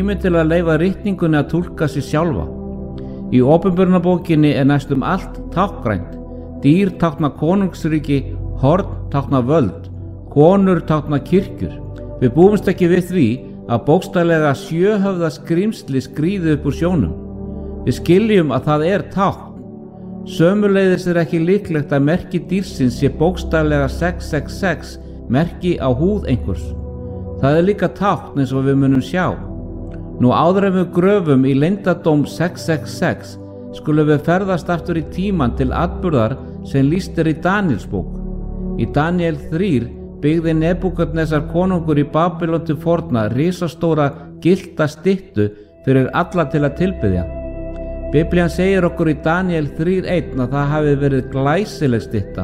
tími til að leyfa ritningunni að túlka sig sjálfa. Í Opinberunarbókinni næstum allt tákgrænt. Dýr tákna konungsríki, horn tákna völd, konur tákna kirkjur. Við búumst ekki við því að bókstaflega 7 höfða skrímsli skríði upp úr sjónum. Við skiljum að það er tákn. Sömuleiðis ekki líklegt að merki dýrsins sé bókstaflega 666, merki á húð einhvers. Það líka tákn eins og við munum sjá. Nú áður en við gröfum í leyndardóm 666 skulum við ferðast aftur í tímann til atburðar sem lýst í Daníelsbók. Í Daníel 3 byggði Nebúkadnesar konungur í Babýlon til forna risastóra gyllta styttu fyrir alla til að tilbiðja. Biblían segir okkur í Daníel 3:1 að það hafi verið glæsileg stytta,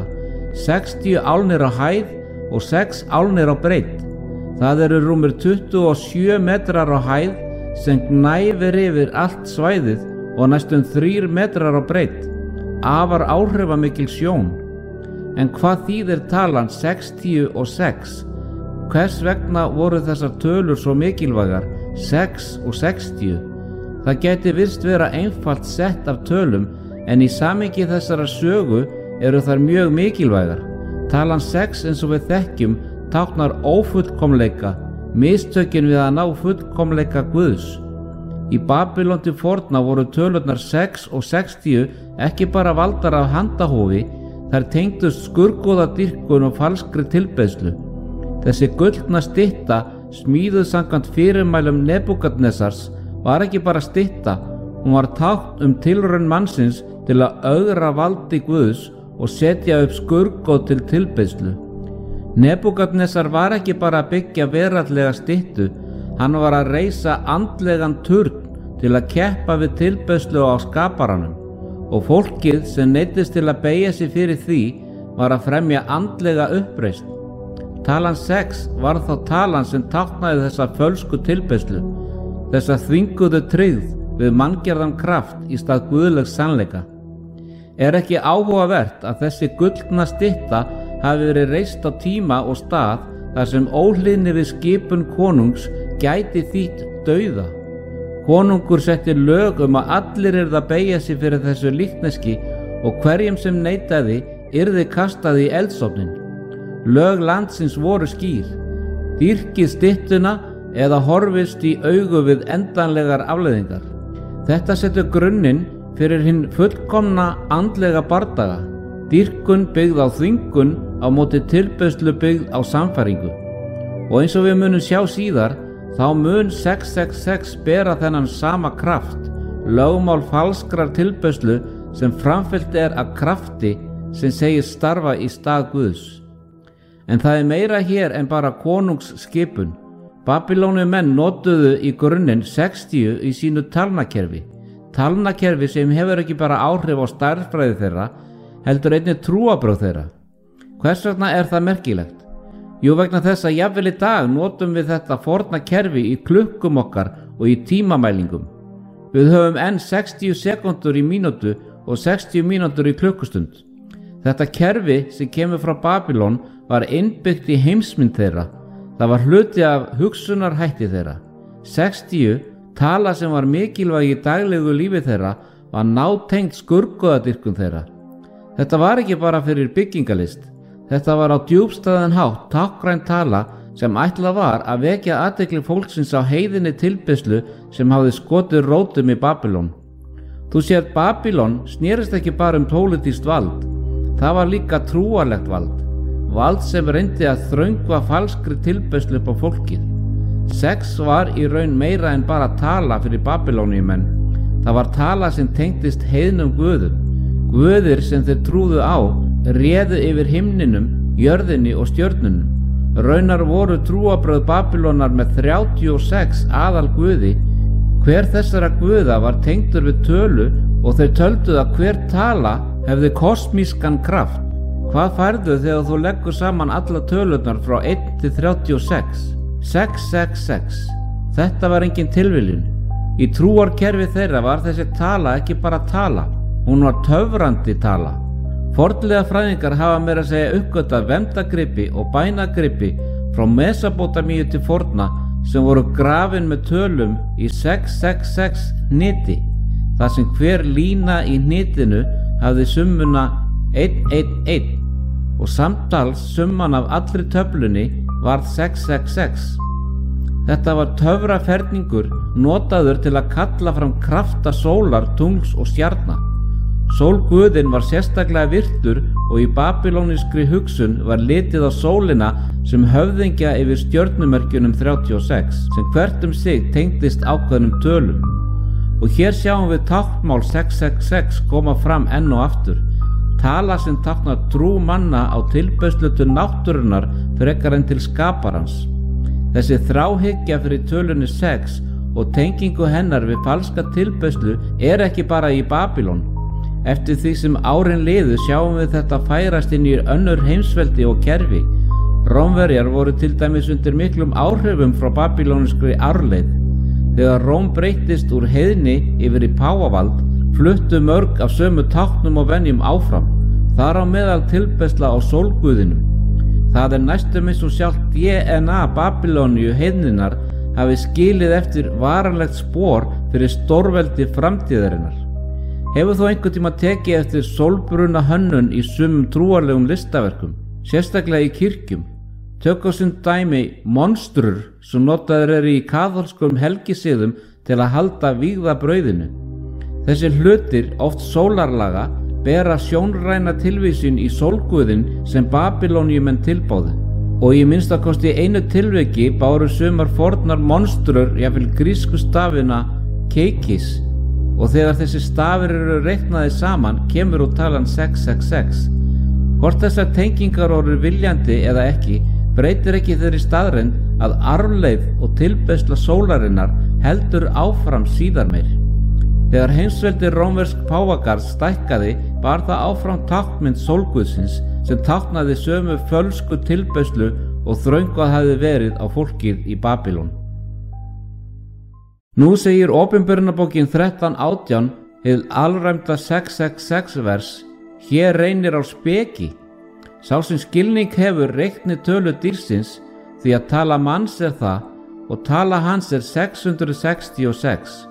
60 álnir á hæð og 6 álnir á breidd. Það eru rúmir 27 metrar á hæð sem gnæfir yfir allt svæðið og næstum 3 metrar á breidd. Afar áhrifamikil sjón. En hvað þýðir talan 60 og 6? Hvers vegna voru þessar tölur svo mikilvægar, 6 og 60? Það gæti virst vera einfalt sett af tölum, en í samhengi þessara sögu eru þær mjög mikilvægar. Talan 6 eins og við þekkjum táknar ófullkomleika, mistökin við að ná fullkomleika Guðs. Í Babýlon til forna voru tölurnar 6 og 60 ekki bara valdar af handahófi, þær tengdust skurðgoðadýrkun og falskri tilbeiðslu. Þessi gullna stytta, smíðuð samkvæmt fyrirmælum Nebúkadnesars, var ekki bara stytta, hún var tákn tilraun mannsins til að ögra valdi Guðs og setja upp skurðgoð til tilbeiðslu. Nebúkadnesar var ekki bara að byggja veraldlega styttu, hann var að reisa andlegan turn til að keppa við tilbeiðslu á skaparanum, og fólkið sem neyddist til að beygja sig fyrir því var að fremja andlega uppreisn. Talan 6 var þá talan sem táknaði þessa fölsku tilbeiðslu, þessa þvinguðu tryggð við manngerðan kraft í stað guðlegs sannleika. Er ekki áhugavert að þessi gullna stytta hafi verið reist á tíma og stað þar sem óhlýðni við skipun konungs gæti þýtt dauða. Konungur setti lög að allir yrðu að beygja sig fyrir þessu líkneski og hverjum sem neitaði yrði kastað í eldsofnin. Lög landsins voru skýr. Dýrkið styttuna eða horfist í augu við endanlegar afleiðingar. Þetta setur grunninn fyrir hinn fullkomna andlega bardaga. Dýrkun byggð á þvingun á móti tilbeiðslu byggð á sannfæringu. Og eins og við munum sjá síðar, þá mun 666 bera þennan sama kraft, lögmál falskrar tilbeiðslu sem framfylgt af krafti sem segist starfa í stað Guðs. En það meira hér en bara konungsskipun. Babýlónu menn notuðu í grunninn 60 í sínu talnakerfi sem hefur ekki bara áhrif á stærðfræði þeirra, heldur einnig trúarbrögð þeirra. Hvers vegna er það merkilegt? Jú, vegna þess að jafnvel í dag notum við þetta forna kerfi í klukkum okkar og í tímamælingum. Við höfum enn 60 sekúndur í mínútu og 60 mínútur í klukkustund. Þetta kerfi sem kemur frá Babýlon var innbyggt í heimsmynd þeirra. Það var hluti af hugsunarhætti þeirra. 60, tala sem var mikilvæg í daglegu lífi þeirra, var nátengt skurðgoðadýrkun þeirra. Þetta var ekki bara fyrir byggingalist. Þetta var á djúpstæðan hátt tákgræn tala sem ætlað var að vekja athygli fólksins á heiðinni tilbeiðslu sem hafði skotið rótum í Babýlon. Þú sér, Babýlon snerist ekki bara pólitískt vald. Það var líka trúarlegt vald. Vald sem reyndi að þröngva falskri tilbeiðslu upp á fólkið. 6 var í raun meira en bara tala fyrir Babýloníumenn. Það var tala sem tengdist heiðnum guðum. Guðir sem þeir trúðu á réðu yfir himninum, jörðinni og stjörnunum. Raunar voru trúarbrögð Babýlonar með 36 aðal guði. Hver þessara guða var tengdur við tölu og þeir töldu að hver tala hefði kosmískan kraft. Hvað færðu þegar þú leggur saman alla tölurnar frá 1 til 36? 666. Þetta var engin tilviljun. Í trúarkerfi þeirra var þessi tala ekki bara tala, hún var töfrandi tala. Fornlega fræðingar hafa meira að segja uppgötvað verndargripi og bænagripi frá Mesópótamíu til forna sem voru grafin með tölum í 666 hniti, þar sem hver lína í hnitinu hafði summuna 111 og samtals summan af allri töflunni varð 666. Þetta var töfraferningur notaður til að kalla fram krafta sólar, tungls og stjarna. Sólguðinn var sérstaklega virtur og í babylónískri hugsun var litið á sólina sem höfðingja yfir stjörnumerkjunum 36 sem hvert sig tengdist ákveðnum tölum. Og hér sjáum við táknmál 666 koma fram enn og aftur. Tala sem táknar trú manna á tilbeiðslu til náttúrunnar frekar en til skaparans. Þessi þráhyggja fyrir tölunni 6 og tengingu hennar við falska tilbeiðslu ekki bara í Babylon. Eftir því sem árin liðu sjáum við þetta færast inn í önnur heimsveldi og kerfi. Rómverjar voru til dæmis undir miklum áhrifum frá babylónískri arfleifð. Þegar Róm breyttist úr heiðni yfir í páfavald, fluttu mörg af sömu táknum og venjum áfram, þar á meðal tilbeiðsla á sólguðinum. Það næstum eins og sjálft DNA Babylóníu heiðninnar hafi skilið eftir varanlegt spor fyrir stórveldi framtíðarinnar. Hefur þú einhvern tíma tekið eftir sólbruna hönnun í sumum trúarlegum listaverkum, sérstaklega í kirkjum? Tökum sem dæmi monstrur sem notaðir í kaþólskum helgisiðum til að halda vígðabrauðinu. Þessi hlutir, oft sólarlaga, bera sjónræna tilvísun í sólguðinn sem Babylóníumenn tilbáðu. Og í minnstakosti einu tilviki báru sumar fornar monstrur jafnvel grísku stafina keikis. Og þegar þessi stafir eru reiknaði saman kemur út talan 666. Hvort þessar tengingar eru viljandi eða ekki, breytir ekki þeirri staðreynd að arfleifð og tilbeiðsla sólarinnar heldur áfram síðar meir. Þegar heimsveldi rómversk páfagarðs stækkaði bar það áfram táknmynd sólguðsins sem táknaði sömu fölsku tilbeiðslu og þröngvað hafði verið á fólkið í Babylon. Nú segir Opinberunarbókin 13:18 hið alræmda 666 vers: hér reynir á speki. Sá sem skilning hefur reikni tölu dýrsins, því að tala manns það og tala hans 666.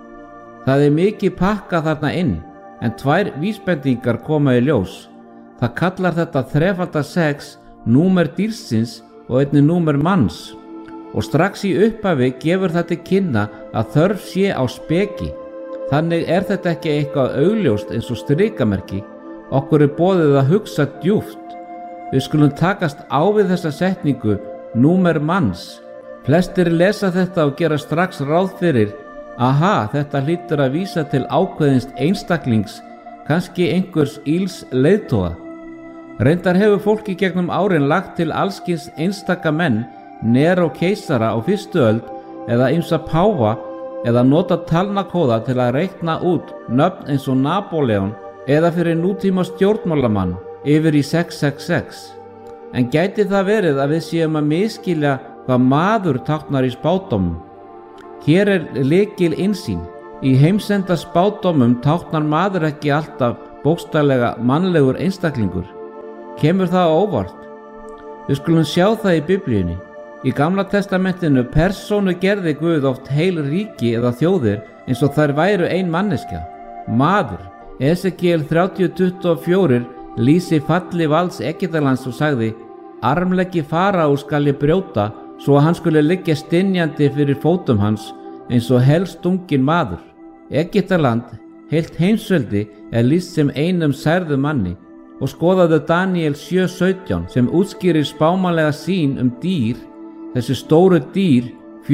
Það mikið pakkað þarna inn, en tvær vísbendingar koma í ljós. Það kallar þetta þrefalda 6 númer dýrsins og einnig númer manns. Og strax í upphafi gefur þetta kynna að þörf sé á speki. Þannig þetta ekki eitthvað augljóst eins og strikamerki. Okkur boðið að hugsa djúpt. Við skulum takast á við þessa setningu, númer manns. Flestir lesa þetta og gera strax ráð fyrir, aha, þetta hlýtur að vísa til ákveðins einstaklings, kannski einhvers íls leiðtoga. Reyndar hefur fólki gegnum árin lagt til allskins einstaka menn, Nero keisara á fyrstu öld eða ýmsa páfa eða nota talnakóða til að reikna út nöfn eins og Napóleon eða fyrir nútíma stjórnmálamann yfir í 666. En gæti það verið að við séum að misskilja hvað maður táknar í spádómum? Hér lykil innsýn. Í heimsenda spádómum táknar maður ekki alltaf bókstaflega mannlegur einstaklingur. Kemur það á óvart? Við skulum sjá það í Biblíunni. Í Gamla testamentinu persónu gerði Guð oft heil ríki eða þjóðir eins og þær væru ein manneskja. Maður. Esekiel 30:24 lýsi falli valds Egyptalands og sagði: armleggi Faraó skal ég brjóta, svo að hann skuli liggja stynjandi fyrir fótum hans eins og helstunginn maður. Egyptaland, heilt heimsveldi, lýst sem einum særðum manni. Og skoðaðu Daniel 7:17 sem útskýrir spámanlega sýn dýr. Þessi stóru dýr,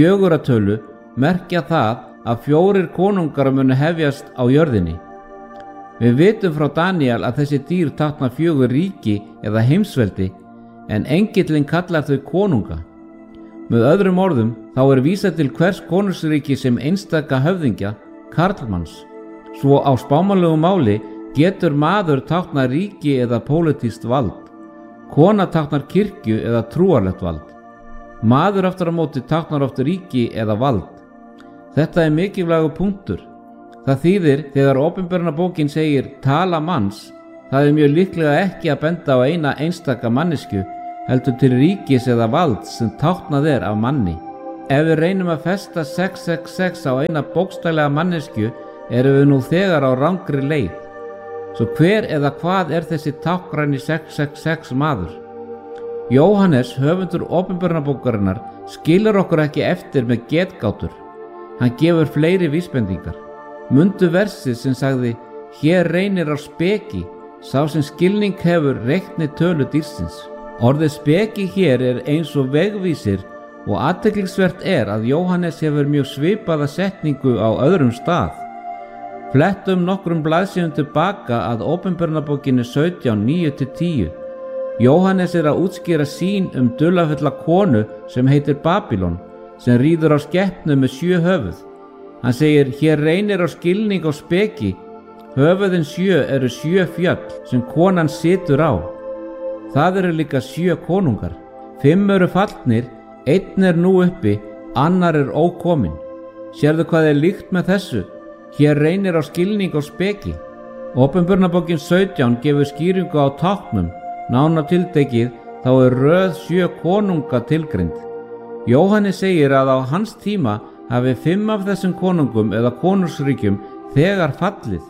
4 merkja það að 4 konungar munu hefjast á jörðinni. Við vitum frá Daniel að þessi dýr tákna 4 ríki eða heimsveldi, en engillinn kallar þau konunga. Með öðrum orðum þá vísað til hvers konungsríki sem einstaka höfðingja, karlmanns. Svo á spámanlegu máli getur maður tákna ríki eða pólitískt vald. Kona táknar kirkju eða trúarlegt vald. Maður aftur á móti táknar oft ríki eða vald. Þetta mikilvægur punktur. Það þýðir þegar Opinberunarbókin segir tala manns, það mjög líklega ekki að benda á eina einstaka mannesku, heldur til ríkis eða vald sem táknað af manni. Ef við reynum að festa 666 á eina bókstaflega manneskju erum við nú þegar á rangri leið. Svo hver eða hvað er þessi táknræni 666 maður? Jóhannes, höfundur Opinberunarbókarinnar, skilur okkur ekki eftir með getgátur. Hann gefur fleiri vísbendingar. Mundu versið sem sagði: hér reynir á speki, sá sem skilning hefur reikni tölu dýrsins. Orðið speki hér er eins og vegvísir og athyglisvert er að Jóhannes hefur mjög svipaða setningu á öðrum stað. Flettum nokkrum blaðsíðum tilbaka að Opinberunarbókinni 17, 9-10. Jóhannes er að útskýra sýn dularfulla konu sem heitir Babylon, sem ríður á skepnu með 7 höfuð. Hann segir: hér reynir á skilning og speki, höfuðin 7 eru 7 fjöll sem konan situr á. Það eru líka 7 konungar. 5 eru fallnir, 1 er nú uppi, annar er ókominn. Sérðu hvað er líkt með þessu? Hér reynir á skilning og speki. Opinberunarbókin 17 gefur skýringu á táknum. Nánar tiltekið þá er röð 7 konunga tilgreind. Jóhannes segir að á hans tíma hafi 5 af þessum konungum eða konungsríkjum þegar fallið.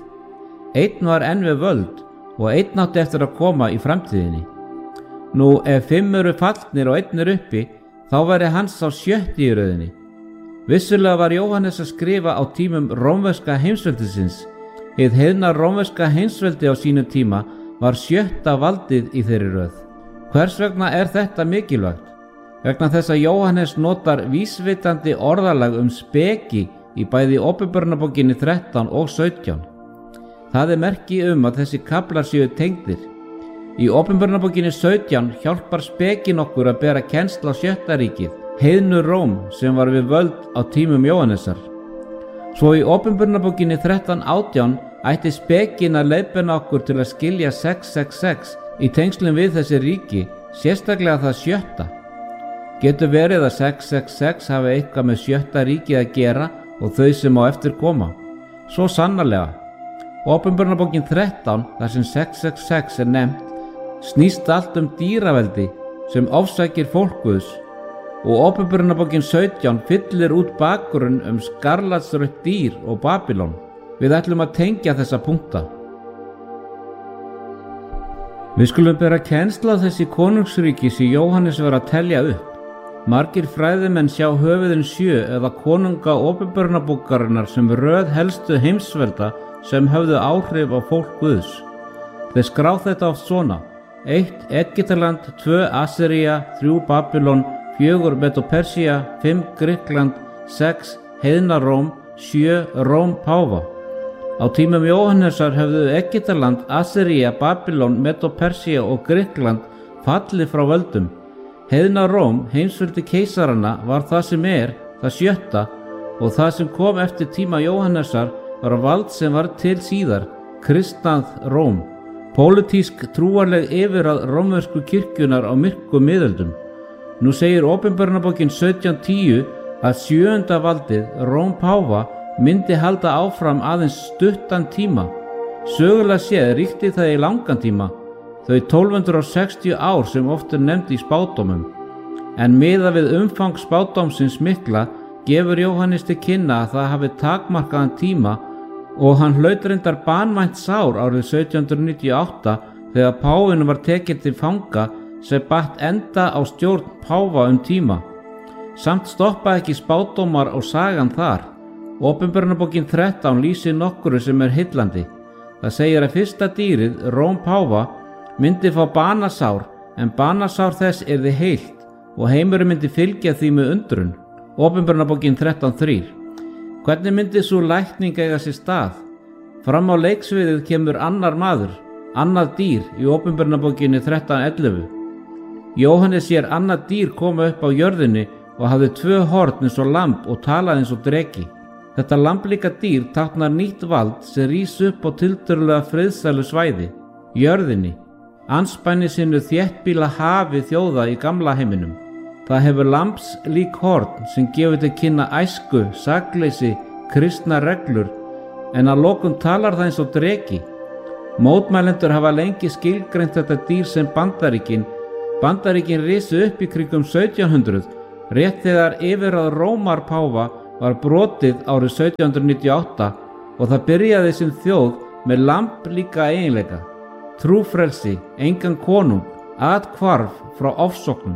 1 var enn við völd og 1 átti eftir að koma í framtíðinni. Nú, ef 5 eru fallnir og 1 er uppi, þá væri hans á 7. í röðinni. Vissulega var Jóhannes að skrifa á tímum rómverska heimsveldisins. Hið heiðna rómverska heimsveldi á sínum tíma var 7. valdið í þeirri röð. Hvers vegna er þetta mikilvægt? Vegna þess að Jóhannes notar vísvitandi orðalag speki í bæði Opinberunarbókinni 13 og 17. Það er merki að þessi kaflar séu tengdir. Í Opinberunarbókinni 17 hjálpar spekin okkur að bera kennsl á 7. ríkið, heiðnu Róm sem var við völd á tímum Jóhannesar. Svo í Opinberunarbókinni 13:18 ætti spekin að leiðbeina okkur til að skilja 666 í tengslum við þessi ríki, sérstaklega það 7. Getur verið að 666 hafi eitthvað með 7. ríkið að gera og þau sem á eftir koma? Svo sannarlega. Opinberunarbókin 13, þar sem 666 er nefnt, snýst allt dýraveldi sem ofsækir fólk Guðs, og Opinberunarbókin 17 fyllir út bakgrunn skarlatsrautt dýr og Babylon. Við ætlum að tengja þessa punkta. Við skulum bera kennsl á þessi konungsríki sem Jóhannes var að telja upp. Margir fræðimenn sjá höfuðin 7 eða konunga Opinberunarbókarinnar sem röð helstu heimsvelda sem höfðu áhrif á fólk Guðs. Þeir skrá þetta oft svona: 1. Egyptaland, 2. Assyría, 3. Babylon, 4. Medo-Persía, 5. Grikkland, 6. heiðna Róm, 7. Róm páfa. Á tímum Jóhannesar höfðu Egyptaland, Assyría, Babylon, Medo-Persía og Grikkland fallið frá völdum. Heiðna Róm, heimsveldi keisaranna, var það sem er, það 7. og það sem kom eftir tíma Jóhannesar var vald sem var til síðar, kristnað Róm. Pólitísk trúarleg yfirráð rómversku kirkjunar á myrkum miðöldum. Nú segir Opinberunarbókin 17:10 að 7. valdið, Róm páfa, myndi halda áfram aðeins stuttan tíma. Sögulega séð ríkti það í langan tíma, þau 1260 ár sem oft er nefnd í spádómum. En miðað við umfang spádómsins mikla gefur Jóhannes til kynna að það hafi takmarkaðan tíma, og hann hlaut reyndar banvænt sár árið 1798 þegar páfinn var tekinn til fanga sem batt enda á stjórn páfa tíma. Samt stoppaði ekki spádómar og sagan þar. Opinberunarbókin 13 lýsir nokkru sem er heillandi. Það segir að fyrsta dýrið, Róm páfa, myndi fá banasár, en banasár þess yrði heilt og heimurinn myndi fylgja því með undrun. Opinberunarbókin 13:3. Hvernig myndi svo lækning eiga sér stað? Fram á leiksviðið kemur annar maður, annað dýr í Opinberunarbókinni 13:11. Jóhannes sér annað dýr koma upp á jörðinni og hafði 2 horn eins og lamb og talaði eins og dreki. Þetta lamblíka dýr táknar nýtt vald sem rís upp á tiltölulega friðsælu svæði, jörðinni, andspæni sínu þéttbýla hafi þjóða í gamla heiminum. Það hefur lambs lík horn sem gefur til kynna æsku, sakleysi, kristna reglur, en að lokum talar það eins og dreki. Mótmælendur hafa lengi skilgreint þetta dýr sem Bandaríkin. Bandaríkin risu upp í kringum 1700 rétt þegar yfirráð Rómarpáfa var brotið árið 1798 og það byrjaði sem þjóð með lamblíka eiginleika, trúfrelsi, engan konung, athvarf frá ofsóknum.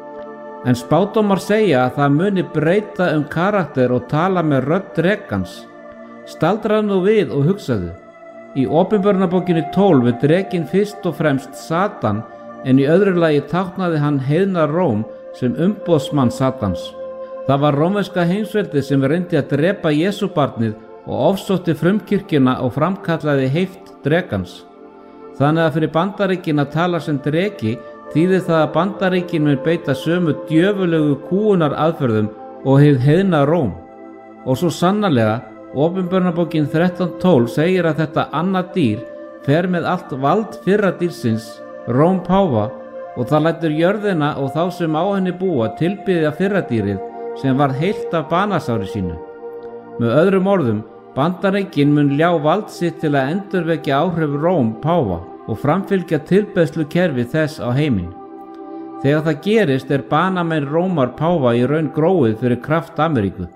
En spádómar segja að það muni breyta karakter og tala með rödd drekans. Staldraðu nú við og hugsaðu. Í Opinberunarbókinni 12 er drekinn fyrst og fremst Satan, en í öðru lagi táknaði hann heiðna Róm sem umboðsmann Satans. Það var rómverska heimsveldið sem reyndi að drepa Jesúbarnið og ofsótti frumkirkjuna og framkallaði heift drekans. Þannig að fyrir Bandaríkin að tala sem dreki þýðir það að Bandaríkin mun beita sömu djöfulegu kúgunar aðferðum og hið heiðna Róm. Og svo sannarlega, Opinberunarbókin 13:12 segir að þetta annað dýr fer með allt vald fyrra dýrsins, Rómpáfa, og það lætur jörðina og þá sem á henni búa tilbiðja fyrra dýrið sem varð heilt af banasári sínu. Með öðrum orðum, Bandaríkin mun ljá vald sitt til að endurvekja áhrif Rómpáfa og framfylgja tilbeiðslukerfi þess á heiminn. Þegar það gerist banamenn Rómarpáfa í raun gróið fyrir kraft Ameríku.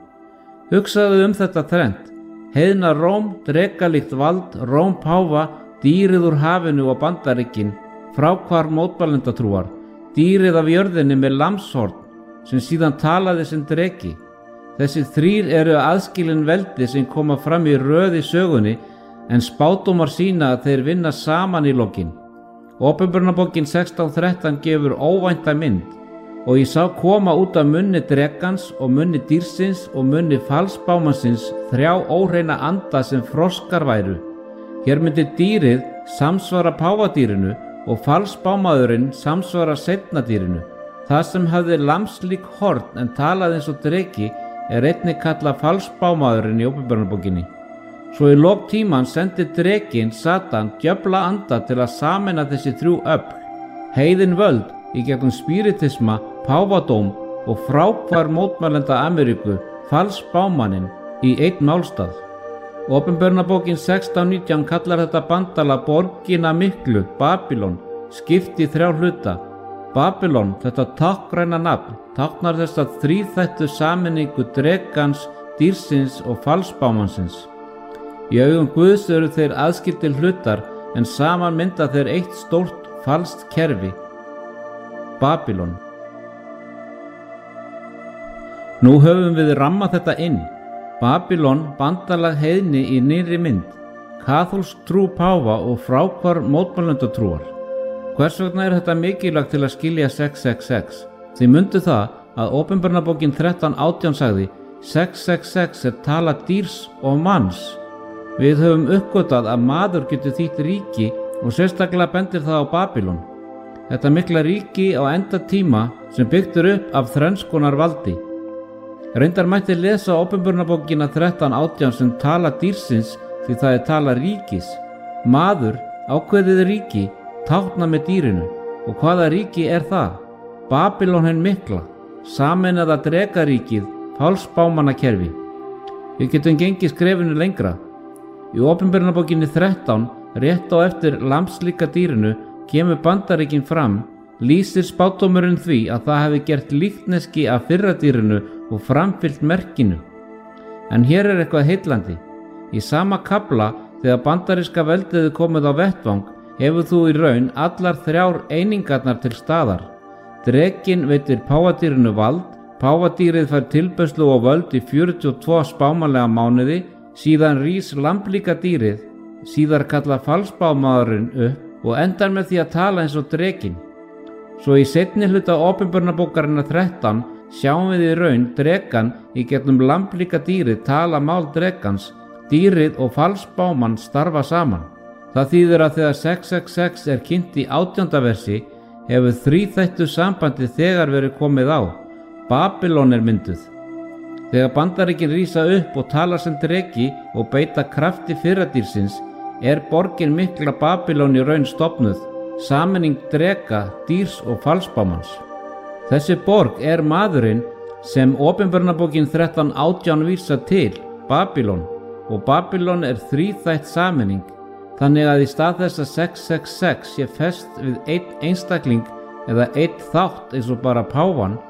Hugsaðu þetta þrennt: heiðna Róm, drekalíkt vald, Rómpáfa, dýrið úr hafinu og Bandaríkin, fráhvarf mótmælendatrúar, dýrið af jörðinni með lamshorn sem síðan talaði sem dreki. Þessi þrír eru aðskilin veldi sem koma fram í röð í sögunni, en spádómar sýna að þeir vinna saman í lokin. Opinberunarbókin 16:13 gefur óvænta mynd: og ég sá koma út af munni drekans og munni dýrsins og munni falsbámansins 3 óhreina anda sem froskar væru. Hér myndi dýrið samsvara páfadýrinu og falsbámaðurinn samsvara seinna dýrinu. Það sem hafði lamslík horn en talaði eins og dreki einnig kallað falsbámaðurinn í Opinberunarbókinni. Svo í lok tímans sendi drekinn Satan djöfla anda til að sameina þessi 3 öfl, heiðin völd í gegnum spiritisma, páfadóm og fráhvarf mótmælenda Ameríku, falsbámaninn, í einn málstað. Opinberunarbókin 16:19 kallar þetta bandala borgina miklu, Babylon, skipt í 3 hluta. Babylon, þetta táknræna nafn, táknar þessa þríþættu sameiningu drekans, dýrsins og falsbámansins. Í augum Guðs eru þeir aðskildir hlutar, en saman mynda þeir eitt stórt falskt kerfi, Babylon. Nú höfum við rammað þetta inn. Babylon, bandalag heiðni í nýrri mynd, kaþólsk trú páfa og fráhvarf mótmælendatrúar. Hvers vegna þetta mikilvægt til að skilja 666? Þið mundu það að Opinberunarbókin 13:18 sagði: 666 tala dýrs og manns. Við höfum uppgötvað að maður getur þýtt ríki og sérstaklega bendir það á Babylon. Þetta mikla ríki á enda tíma sem byggtur upp af þrennskonar valdi. Reyndar mætti lesa Opinberunarbókina 13:18 sem tala dýrsins því það tala ríkis. Maður, ákveðið ríki, tákna með dýrinu. Og hvaða ríki það? Babylon hinn mikla, sameinaða drekaríkið, falsbámannakerfi. Við getum gengið skrefinu lengra. Í Opinberunarbókinni 13, rétt á eftir lamslíka dýrinu, kemur Bandaríkin fram, lýsir spádómurinn því að það hefði gert líkneski af fyrra dýrinu og framfylgt merkinu. En hér eitthvað heillandi. Í sama kafla, þegar bandaríska veldiði komið á vettvang, hefur þú í raun allar 3 einingarnar til staðar. Drekinn veitir páfadýrinu vald, páfadýrið fær tilbeiðslu og völd í 42 spámanlega mánuði, síðan rís lamblíka dýrið, síðar kallað falsbámaðurinn upp og endar með því að tala eins og drekinn. Svo í seinni hluta Opinberunarbókarinnar 13 sjáum við í raun drekan í gegnum lamblíka dýrið tala mál drekans, dýrið og falsbámann starfa saman. Það þýðir að þegar 666 kynnt í 18. versi hefur þríþættu sambandi þegar verið komið á. Babylon mynduð. Þegar Bandaríkin rísa upp og tala sem dreki og beita krafti fyrradýrsins borgin mikla Babylon í raun stofnuð, sameining dreka, dýrs og falsbámans. Þessi borg maðurinn sem Opinberunarbókin 13:18 vísar til, Babylon, og Babylon þríþætt sameining, þannig að í stað þess að 666 fest við einn einstakling eða einn þátt eins og bara páfan,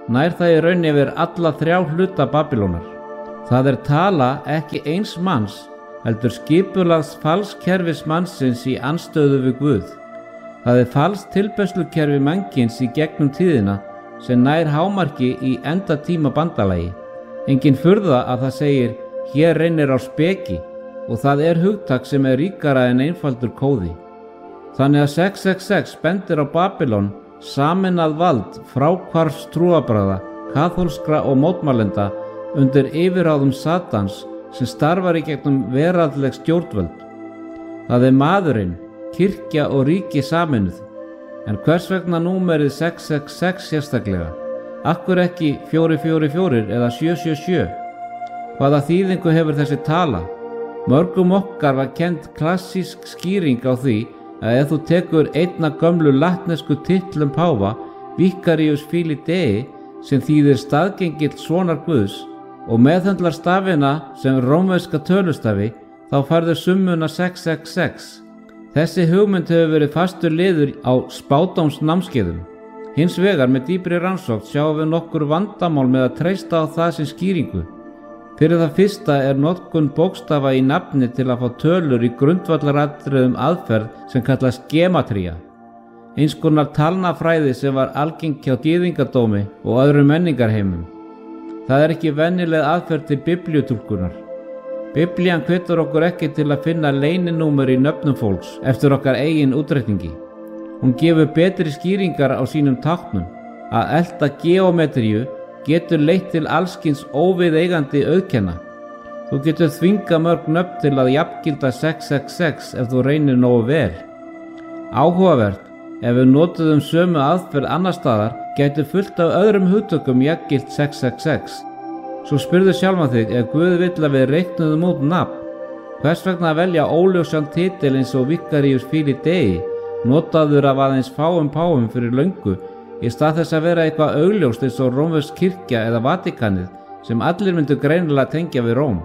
nær það í raun yfir alla 3 hluta Babýlonar. Það tala ekki eins manns, heldur skipulags falskerfis mannsins í andstöðu við Guð. Það falskt tilbeiðslukerfi mannkins í gegnum tíðina sem nær hámarki í endatíma bandalagi. Engin furða að það segir, hér reynir á speki, og það hugtak sem ríkara en einfaldur kóði. Þannig að 666 bendir á Babýlon, sameinað vald fráhvarfs trúarbragða, kaþólskra og mótmælenda undir yfirráðum Satans sem starfar í gegnum veraldleg stjórnvöld. Það maðurinn, kirkja og ríki sameinuð. En hvers vegna númerið 666 sérstaklega? Akkur ekki 444 eða 777? Hvaða þýðingu hefur þessi tala? Mörgum okkar var kennd klassísk skýring á því að ef þú tekur einna gömlu latnesku titlum páfa, Vicarius Filii Dei, sem þýðir staðgengill sonar Guðs, og meðhöndlar stafina sem rómverska tölustafi, þá færðu summuna 666. Þessi hugmynd hefur verið fastur liður á spádómsnámskeiðum. Hins vegar með dýpri rannsókn sjáum við nokkur vandamál með að treysta á það sem skýringu. Fyrir það fyrsta notkun bókstafa í nafni til að fá tölur í grundvallaratriðum aðferð sem kallast gematría, eins konar talnafræði sem var algeng hjá gyðingadómi og öðrum menningarheimum. Það ekki venjuleg aðferð til biblíutúlkunar. Biblían hvetur okkur ekki til að finna leyninúmer í nöfnum fólks eftir okkar eigin útreikningi. Hún gefur betri skýringar á sínum táknum. Að elta geometríu getur leitt til allskyns óviðeigandi auðkenna. Þú getur þvingað mörg nöfn til að jafngilda 666 ef þú reynir nógu vel. Áhugavert, ef við notuðum sömu aðferð annar staðar, gætu fullt af öðrum hugtökum jafngilt 666. Svo spurðu sjálfan þig, ef Guð vill að við reiknuðum út nafn, hvers vegna að velja óljósan titil eins og Vicarius Filii Dei, notaður af aðeins fáum páfum fyrir löngu, í stað þess að vera eitthvað augljóst eins og rómversk kirkja eða Vatíkanið sem allir myndu greinilega tengja við Róm.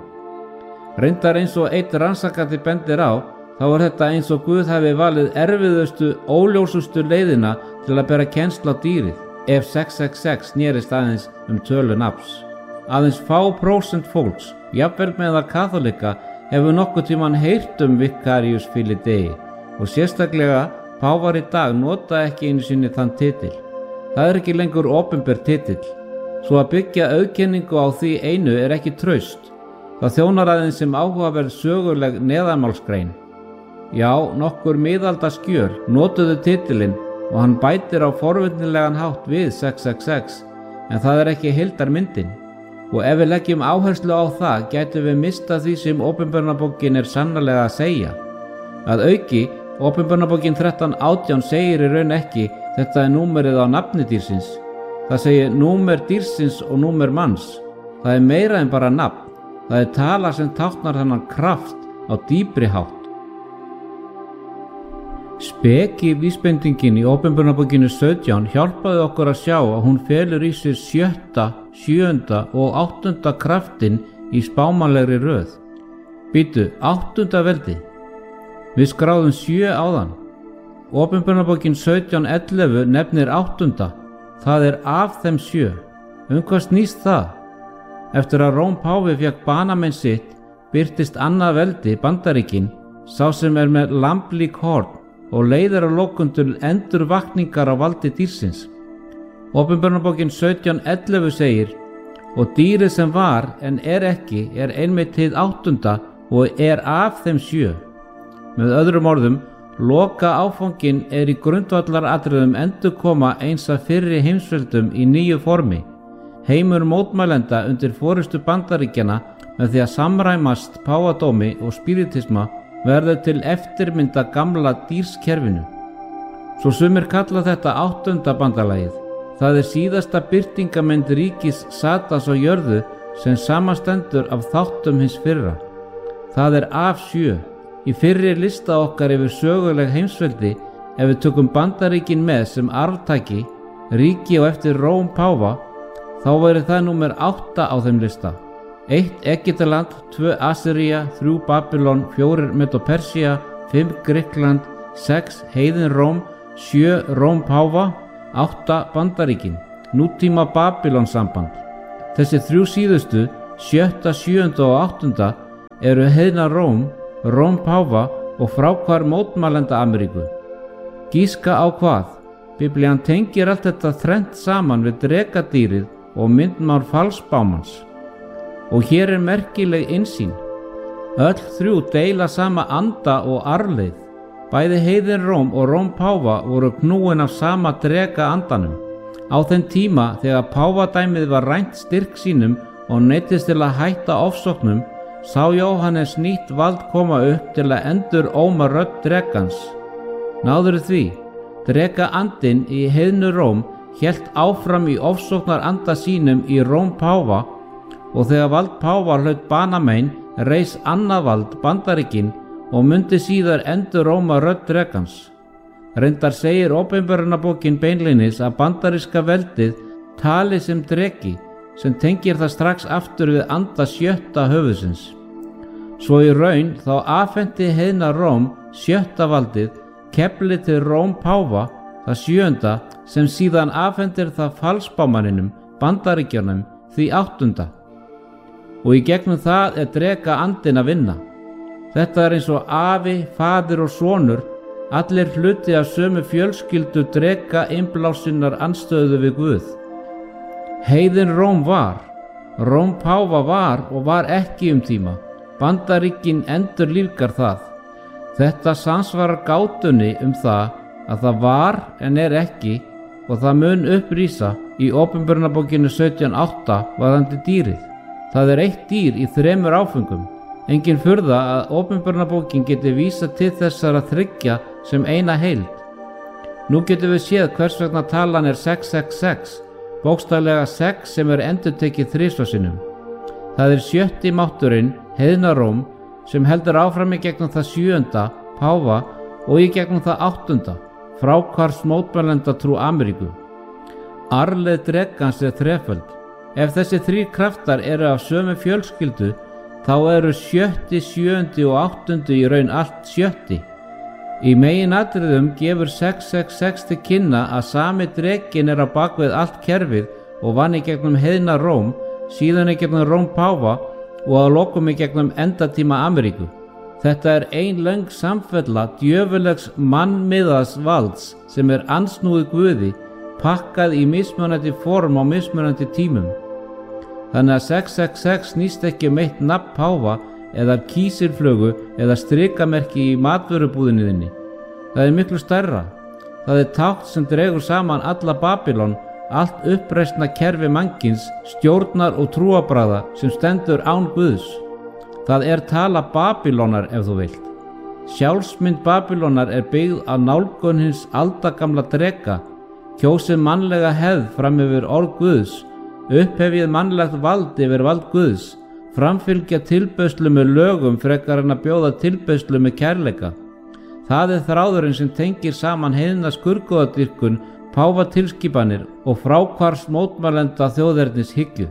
Reyndar eins og einn rannsakandi bendir á, þá þetta eins og Guð hafi valið erfiðustu, óljósustu leiðina til að bera kennsl á dýrið, ef 666 snerist aðeins tölu nafns. Aðeins fá prósent fólks, jafnvel meðal kaþólika, hefur nokkuð tímann heyrt Vicarius Filii Dei og sérstaklega páfar í dag nota ekki einu sinni þann titil. Það ekki lengur opinber titill. Svo að byggja auðkenningu á því einu ekki traust. Það þjónar aðeins sem áhugaverð söguleg neðanmálsgrein. Já, nokkur miðalda skjöl notuðu titilinn og hann bætir á forvitnilegan hátt við 666, en það ekki heildarmyndin. Og ef við leggjum áherslu á það, gætum við mista því sem Opinberunarbókin sannarlega að segja. Að auki, Opinberunarbókin 13:18 segir í raun ekki þetta númerið á nafni dýrsins. Það segir númer dýrsins og númer manns. Það meira en bara nafn. Það tala sem táknar þennan kraft á dýpri hátt. Speki vísbendingin í Opinberunarbókinu 17 hjálpaði okkur að sjá að hún felur í sér 7., 7. og 8. kraftin í spámanlegri röð. Bíddu, 8. veldi. Við skráðum 7 áðan. Opinberunarbókin 17:11 nefnir 8. Það af þeim 7. Hvað snýst það? Eftir að Róm páfi fékk banamenn sitt, birtist annað veldi, Bandaríkin, sá sem með lamblík horn og leiðir að lokum til endurvakningar á valdi dýrsins. Opinberunarbókin 17:11 segir, og dýrið sem var en ekki einmitt hið 8. og af þeim 7. Með öðrum orðum, loka áfangin í grundvallaratriðum endurkoma eins af fyrri heimsveldum í nýju formi. Heimur mótmælenda undir forystu Bandaríkjanna með því að samræmast páfadómi og spiritisma verður til eftirmynda gamla dýrskerfinu. Svo sumir kalla þetta 8. bandalagið. Það síðasta birtingamynd ríkis Satans á jörðu sem samanstendur af þáttum hins fyrra. Það af 7. Í fyrri lista okkar yfir söguleg heimsveldi, ef við tökum Bandaríkin með sem arftaki, ríki og eftir Róm páfa, þá væri það númer 8 á þeim lista. 1 Egyptaland, 2 Assyría, 3 Babylon, 4 Medo-Persía, 5 Grikkland, 6 heiðin Róm, 7 Róm páfa, 8 Bandaríkin. nútíma Babýlonsamband. Þessi þrjú síðustu, 7., 7. og 8. eru heiðna Róm, Rómpáfa og fráhvarf mótmælenda Ameríku. Gíska á hvað? Biblían tengir allt þetta þrennt saman við drekadýrið og myndmál falsbámans. Og hér er merkileg innsýn. Öll þrjú deila sama anda og arfleið. Bæði heiðin Róm og Rómpáfa voru knúin af sama dreka andanum. Á þeim tíma þegar páfadæmið var rænt styrk sínum og neyddist til að hætta ofsóknum, sá Jóhannes nýtt vald koma upp til að enduróma rödd drekans. Náður því, dreka andinn í heiðnu Róm hélt áfram í ofsóknar anda sínum í Rómpáfa, og þegar vald páfa hlaut banamein reis annað vald, Bandaríkin, og mundi síðar enduróma rödd drekans. Reyndar segir Opinberunarbókin beinlínis að bandaríska veldið tali sem dreki, sem tengir það strax aftur við anda 7. höfuðsins. Svo í raun þá afhenti heiðna Róm 7. valdið kefli til Rómpáfa, það 7., sem síðan afhendir það falsbámaninum, Bandaríkjunum, því 8. Og í gegnum það er dreka andinn að vinna. Þetta er eins og afi, faðir og sonur, allir hluti af sömu fjölskyldu dreka innblásinnar andstöðu við Guð. Heiðin Róm var, Rómpáfa var og var ekki tíma. Bandaríkin endur lífgar það. Þetta samsvarar gátunni það að það var en er ekki, og það mun upprísa í Opinberunarbókinu 17:8 varðandi dýrið. Það er eitt dýr í 3 áföngum. Engin furða að Opinberunarbókin geti vísað til þessara 3 sem eina heild. Nú getum við séð hvers vegna talan er 666, bókstaflega 6 sem er endurtekið 3 sinnum. Það er 7. mátturinn, heiðna Róm, sem heldur áfram í gegnum það 7. páfa og í gegnum það 8. fráhvarfs mótmælenda trú Ameríku. Arfleið drekans er þreföld. Ef þessi 3 kraftar eru af sömu fjölskyldu, þá eru 7., 7. og 8. í raun allt 7. Í meginatriðum gefur 666 til kynna að sami drekin er á bakvið allt kerfið og vann í gegnum heiðna Róm, síðan í gegnum Rómpáfa og að lokum í gegnum endatíma Ameríku. Þetta er ein löng samfella djöfulegs mannmiðaðs valds sem er andsnúið Guði, pakkað í mismunandi form á mismunandi tímum. Þannig að 666 snýst ekki eitt nafn páfa eða kísilflögu eða strikamerki í matvörubúðinni þinni. Það er miklu stærra. Það er tákn sem dregur saman alla Babýlon, allt uppreisna kerfi mannkins, stjórnar og trúarbragða sem stendur án Guðs. Það er tala Babýlonar ef þú vilt. Sjálfsmynd Babýlonar er byggð á nálgun hins aldagamla dreka, kjósið mannlega hefð fram yfir orð Guðs, upphefið mannlegt vald yfir vald Guðs, framfylgja tilbeiðslu með lögum frekar en að bjóða tilbeiðslu með kærleika. Það er þráðurinn sem tengir saman heiðna skurðgoðadýrkun, páfatilskipanir og fráhvarfs mótmælenda þjóðernis hyggju.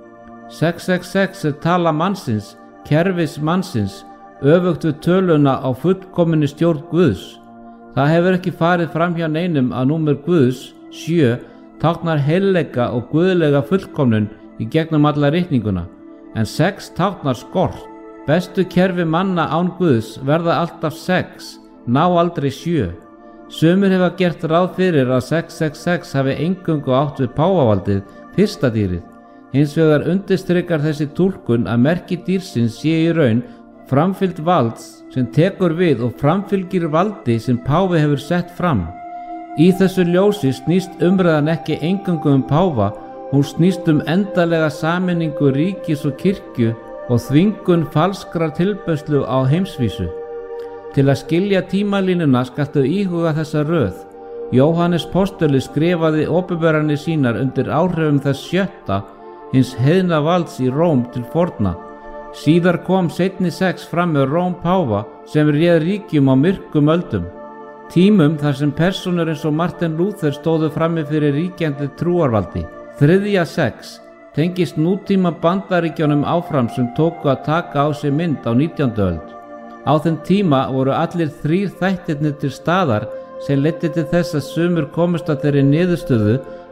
666 er tala mannsins, kerfis mannsins, öfugt við töluna á fullkominni stjórn Guðs. Það hefur ekki farið fram hjá neinum að númer Guðs, 7, táknar heilleika og guðlega fullkomnun í gegnum alla ritninguna, en 6 táknar skort. Bestu kerfi manna án Guðs verða alltaf 6, ná aldrei 7. Sumir hefa gert ráð fyrir að 666 hafi eingöngu átt við páfavaldið, fyrsta dýrið. Hins vegar undirstrikar þessi túlkun að merki dýrsins sé í raun framfylgd valds sem tekur við og framfylgir valdi sem páfi hefur sett fram. Í þessu ljósi snýst umræðan ekki eingöngu páfa, hún snýst endalega sameiningu ríkis og kirkju og þvingun falskrar tilbeiðslu á heimsvísu. Til að skilja tímalínuna skaltu íhuga þessa röð. Jóhannes postuli skrifaði opinberanir sínar undir áhrifum þess 7. hins heiðna valds í Róm til forna. Síðar kom seinni 6 fram með Rómpáfa sem réð ríkjum á myrkum öldum. Tímum þar sem persónur eins og Martin Luther stóðu frammi fyrir ríkjandi trúarvaldi. 3. 6 tengist nútíma Bandaríkjunum áfram sem tóku að taka á sig mynd á 19. öld. Á þeim tíma voru allir 3 þættirnir til staðar sem leiddi til þess að sumir komust að þeirri niðurstöðu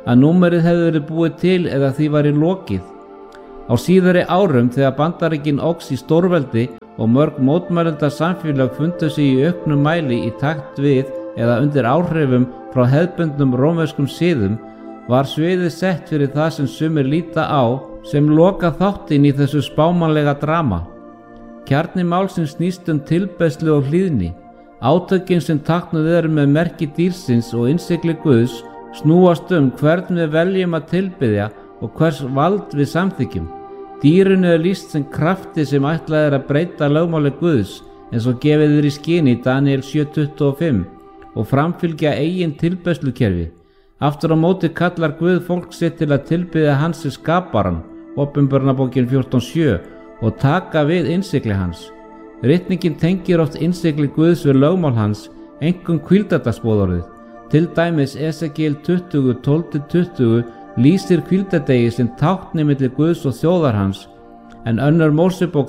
að númerið hefði verið búið til eða því væri lokið. Á síðari árum þegar Bandaríkin óx í stórveldi og mörg mótmælenda samfélag fundu sig í auknum mæli í takt við eða undir áhrifum frá hefðbundnum rómverskum siðum, var sviðið sett fyrir það sem sumir líta á sem loka þáttinn í þessu spámanlega drama. Kjarni málsins snýst tilbeiðslu og hlýðni. Átökin sem táknuð eru með merki dýrsins og innsigli Guðs snúast hvern við veljum að tilbiðja og hvers vald við samþykkjum. Dýrinu er lýst sem krafti sem ætlað að breyta lögmáli Guðs, eins og gefið í skyn í Daniel 7:25, og framfylgja eigin tilbeiðslukerfi. Aftur á móti kallar Guð fólk sitt til að tilbiðja hans sem skaparan, Opinberunarbókin 14:7, og taka við innsigli hans. Ritningin tengir oft innsigli Guðs við lögmál hans, einkum hvíldardagsboðorðið. Til dæmis Esekiel 20:12-20 lýsir hvíldardegi sem tákni milli Guðs og þjóðar hans, en önnur Mósebók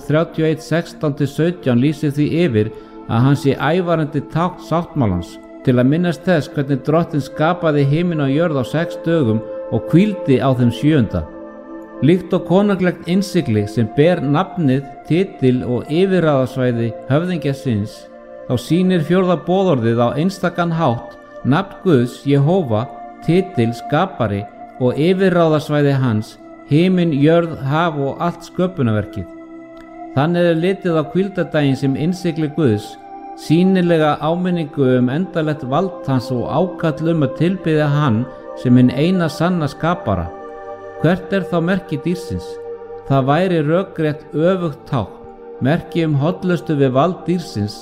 31:16-17 lýsir því yfir að hann sé ævarandi tákn sáttmálans, til að minnast þess hvernig Drottinn skapaði himinn og jörð á 6 dögum og hvíldi á þeim 7. Líkt og konunglegt innsigli sem ber nafnið, titil og yfirráðasvæði höfðingja síns, þá sýnir 4. boðorðið á einstakan hátt nafn Guðs, Jehóva, titil, skapari og yfirráðasvæði hans, himinn, jörð, haf og allt sköpunarverkið. Þannig er litið á hvíldardaginn sem innsigli Guðs, sýnilega áminningu endalegt vald hans og ákall að tilbiðja hann sem hinn eina sanna skapara. Hvert er þá merki dýrsins? Það væri rökrétt öfugt tákn, merki hollustu við vald dýrsins.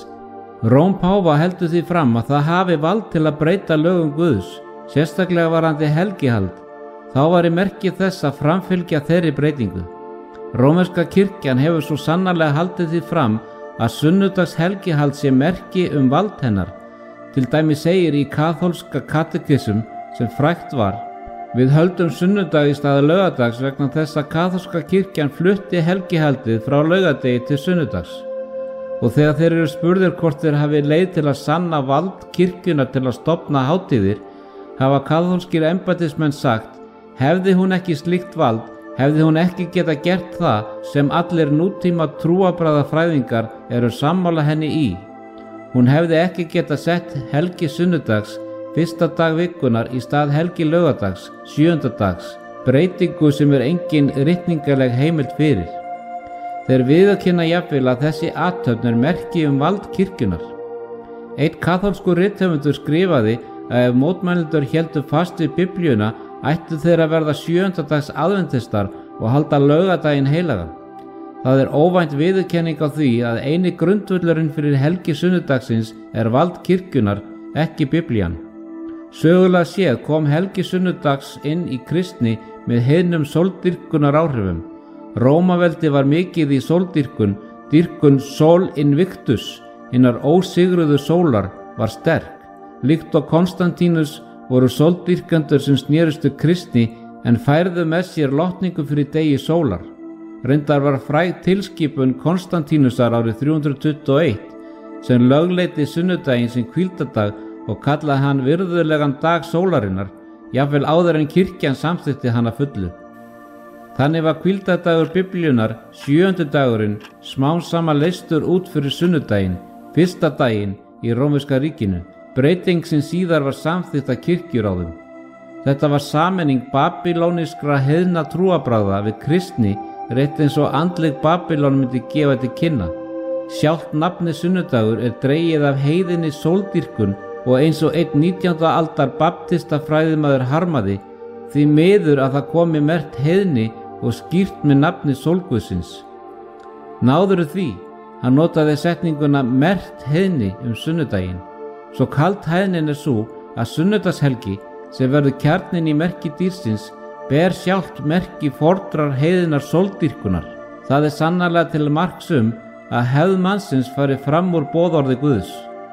Rómpáfa heldur því fram að það hafi vald til að breyta lögum Guðs, sérstaklega varðandi helgihald. Þá væri merki þess að framfylgja þeirri breytingu. Rómverska kirkjan hefur svo sannarlega haldið því fram að sunnudags helgihald sé merki vald hennar. Til dæmis segir í kaþólska katekism sem frægt var: við höldum sunnudag í stað laugadags vegna þess að kaþólska kirkjan flutti helgihaldið frá laugadegi til sunnudags. Og þegar þeir eru spurðir hvort þeir hafi leið til að sanna vald kirkjunnar til að stofna hátíðir, hafa kaþólskir embættismenn sagt: hefði hún ekki slíkt vald, hefði hún ekki geta gert það sem allir nútíma trúarbragðafræðingar eru sammála henni í. Hún hefði ekki geta sett helgi sunnudags, 1. dag vikunar, í stað helgi laugadags, 7. dags, breytingu sem engin ritningaleg heimild fyrir. Þeir viðurkenna jafnvel að þessi athöfn merki vald kirkjunnar. Einn kaþólskur rithöfundur skrifaði að ef mótmælendur héldu fast við Biblíuna ættu þeir að verða 7. dags aðventistar og halda laugadaginn heilagan. Það er óvænt viðurkenning á því að eini grundvöllurinn fyrir helgi sunnudagsins er vald kirkjunnar, ekki Biblían. Sögulega séð kom helgi sunnudags inn í kristni með heiðnum sóldyrkunar áhrifum. Rómaveldi var mikið í sóldyrkun, dyrkun Sol Invictus, hinnar ósigruðu sólar, var sterk. Líkt og Konstantínus voru sóldyrkendur sem snérustu kristni en færðu með sér lotningu fyrir degi sólar. Reyndar var fræg tilskipun Konstantínusar árið 321 sem lögleiddi sunnudaginn sem hvíldardag og kallaði hann virðulegan dag sólarinnar, jafnvel áður en kirkjan samþykkti hann að fullu. Þannig var hvíldardagur Biblíunnar, 7. dagurinn, smám saman leystur út fyrir sunnudaginn, 1. daginn í Rómverska ríkinu, breyting sem síðar var samþykkt af kirkjuráðum. Þetta var sameining babylónískra heiðna trúarbragða við kristni, rétt eins og andleg Babylon myndi gefa til kynna. Sjálft nafni sunnudagur er dregið af heiðinni sóldýrkun og eins og einn 19. aldar baptista fræðimaður harmaði, því miður að það komi merkt heiðni og skýrt með nafni sólguðsins. Náðurðu því, hann notaði setninguna merkt heiðni sunnudaginn. Svo kalt heiðnin er svo að sunnudagshelgi, sem verður kjarnin í merki dýrsins, ber sjálft merki fordrar heiðinar sóldýrkunar. Það er sannarlega til marks að hefð mannsins fari fram úr boðorði Guðs.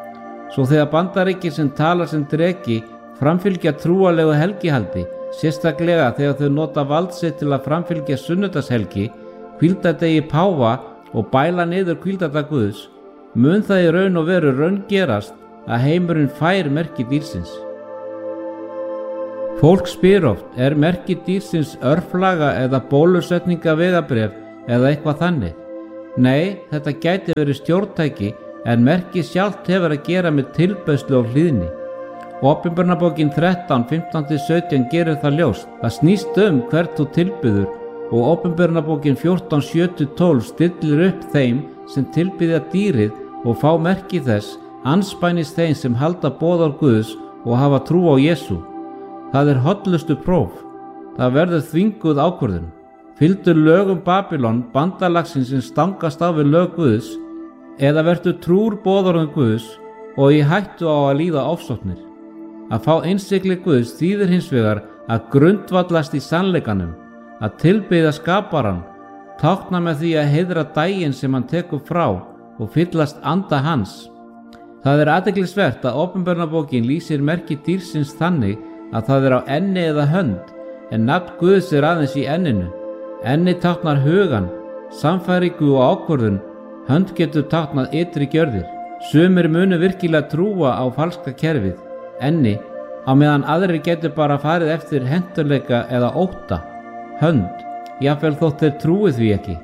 Svo þegar Bandaríkin sem talar sem dreki framfylgja trúarlegu helgihaldi, sérstaklega þegar þau nota vald sitt til að framfylgja sunnudagshelgi, hvíldardegi páfa og bæla niður hvíldardag Guðs, mun það í raun og veru raungerast að heimurinn fær merki dýrsins. Fólk spyr oft, er merki dýrsins örflaga eða bólusetninga vegabréf eða eitthvað þannig? Nei, þetta gæti verið stjórntæki en merki sjálft hefur að gera með tilbeiðslu og hlýðni. Opinberunarbókin 13, 15-17 gerir það ljóst. Það snýst hvert þú tilbyður og Opinberunarbókin 14, 7-12 stillir upp þeim sem tilbyðja dýrið og fá merki þess, andspænis þeim sem halda boðorð Guðs og hafa trú á Jesú. Það er hollustu próf. Það verður þvinguð ákvörðun. Fylgdu lögum Babylon, bandalagsins sem stangast á við lög Guðs, eða vertu trúr boðorðum Guðs og í hættu á að líða ofsóknir. Að fá innsigli Guðs þýðir hins vegar að grundvallast í sannleikanum, að tilbiðja skaparann, tákna með því að heiðra daginn sem hann tekur frá og fyllast anda hans. Það er athyglisvert að Opinberunarbókin lýsir merki dýrsins þannig að það er á enni eða hönd, en nafn Guðs er aðeins í enninu. Enni táknar hugan, sannfæringu og ákvörðun, hönd getur táknað ytri gjörðir. Sumir munu virkilega trúa á falska kerfið, enni, á meðan aðrir getur bara farið eftir hentugleika eða ótta, hönd, jafnvel þótt þeir trúi því ekki.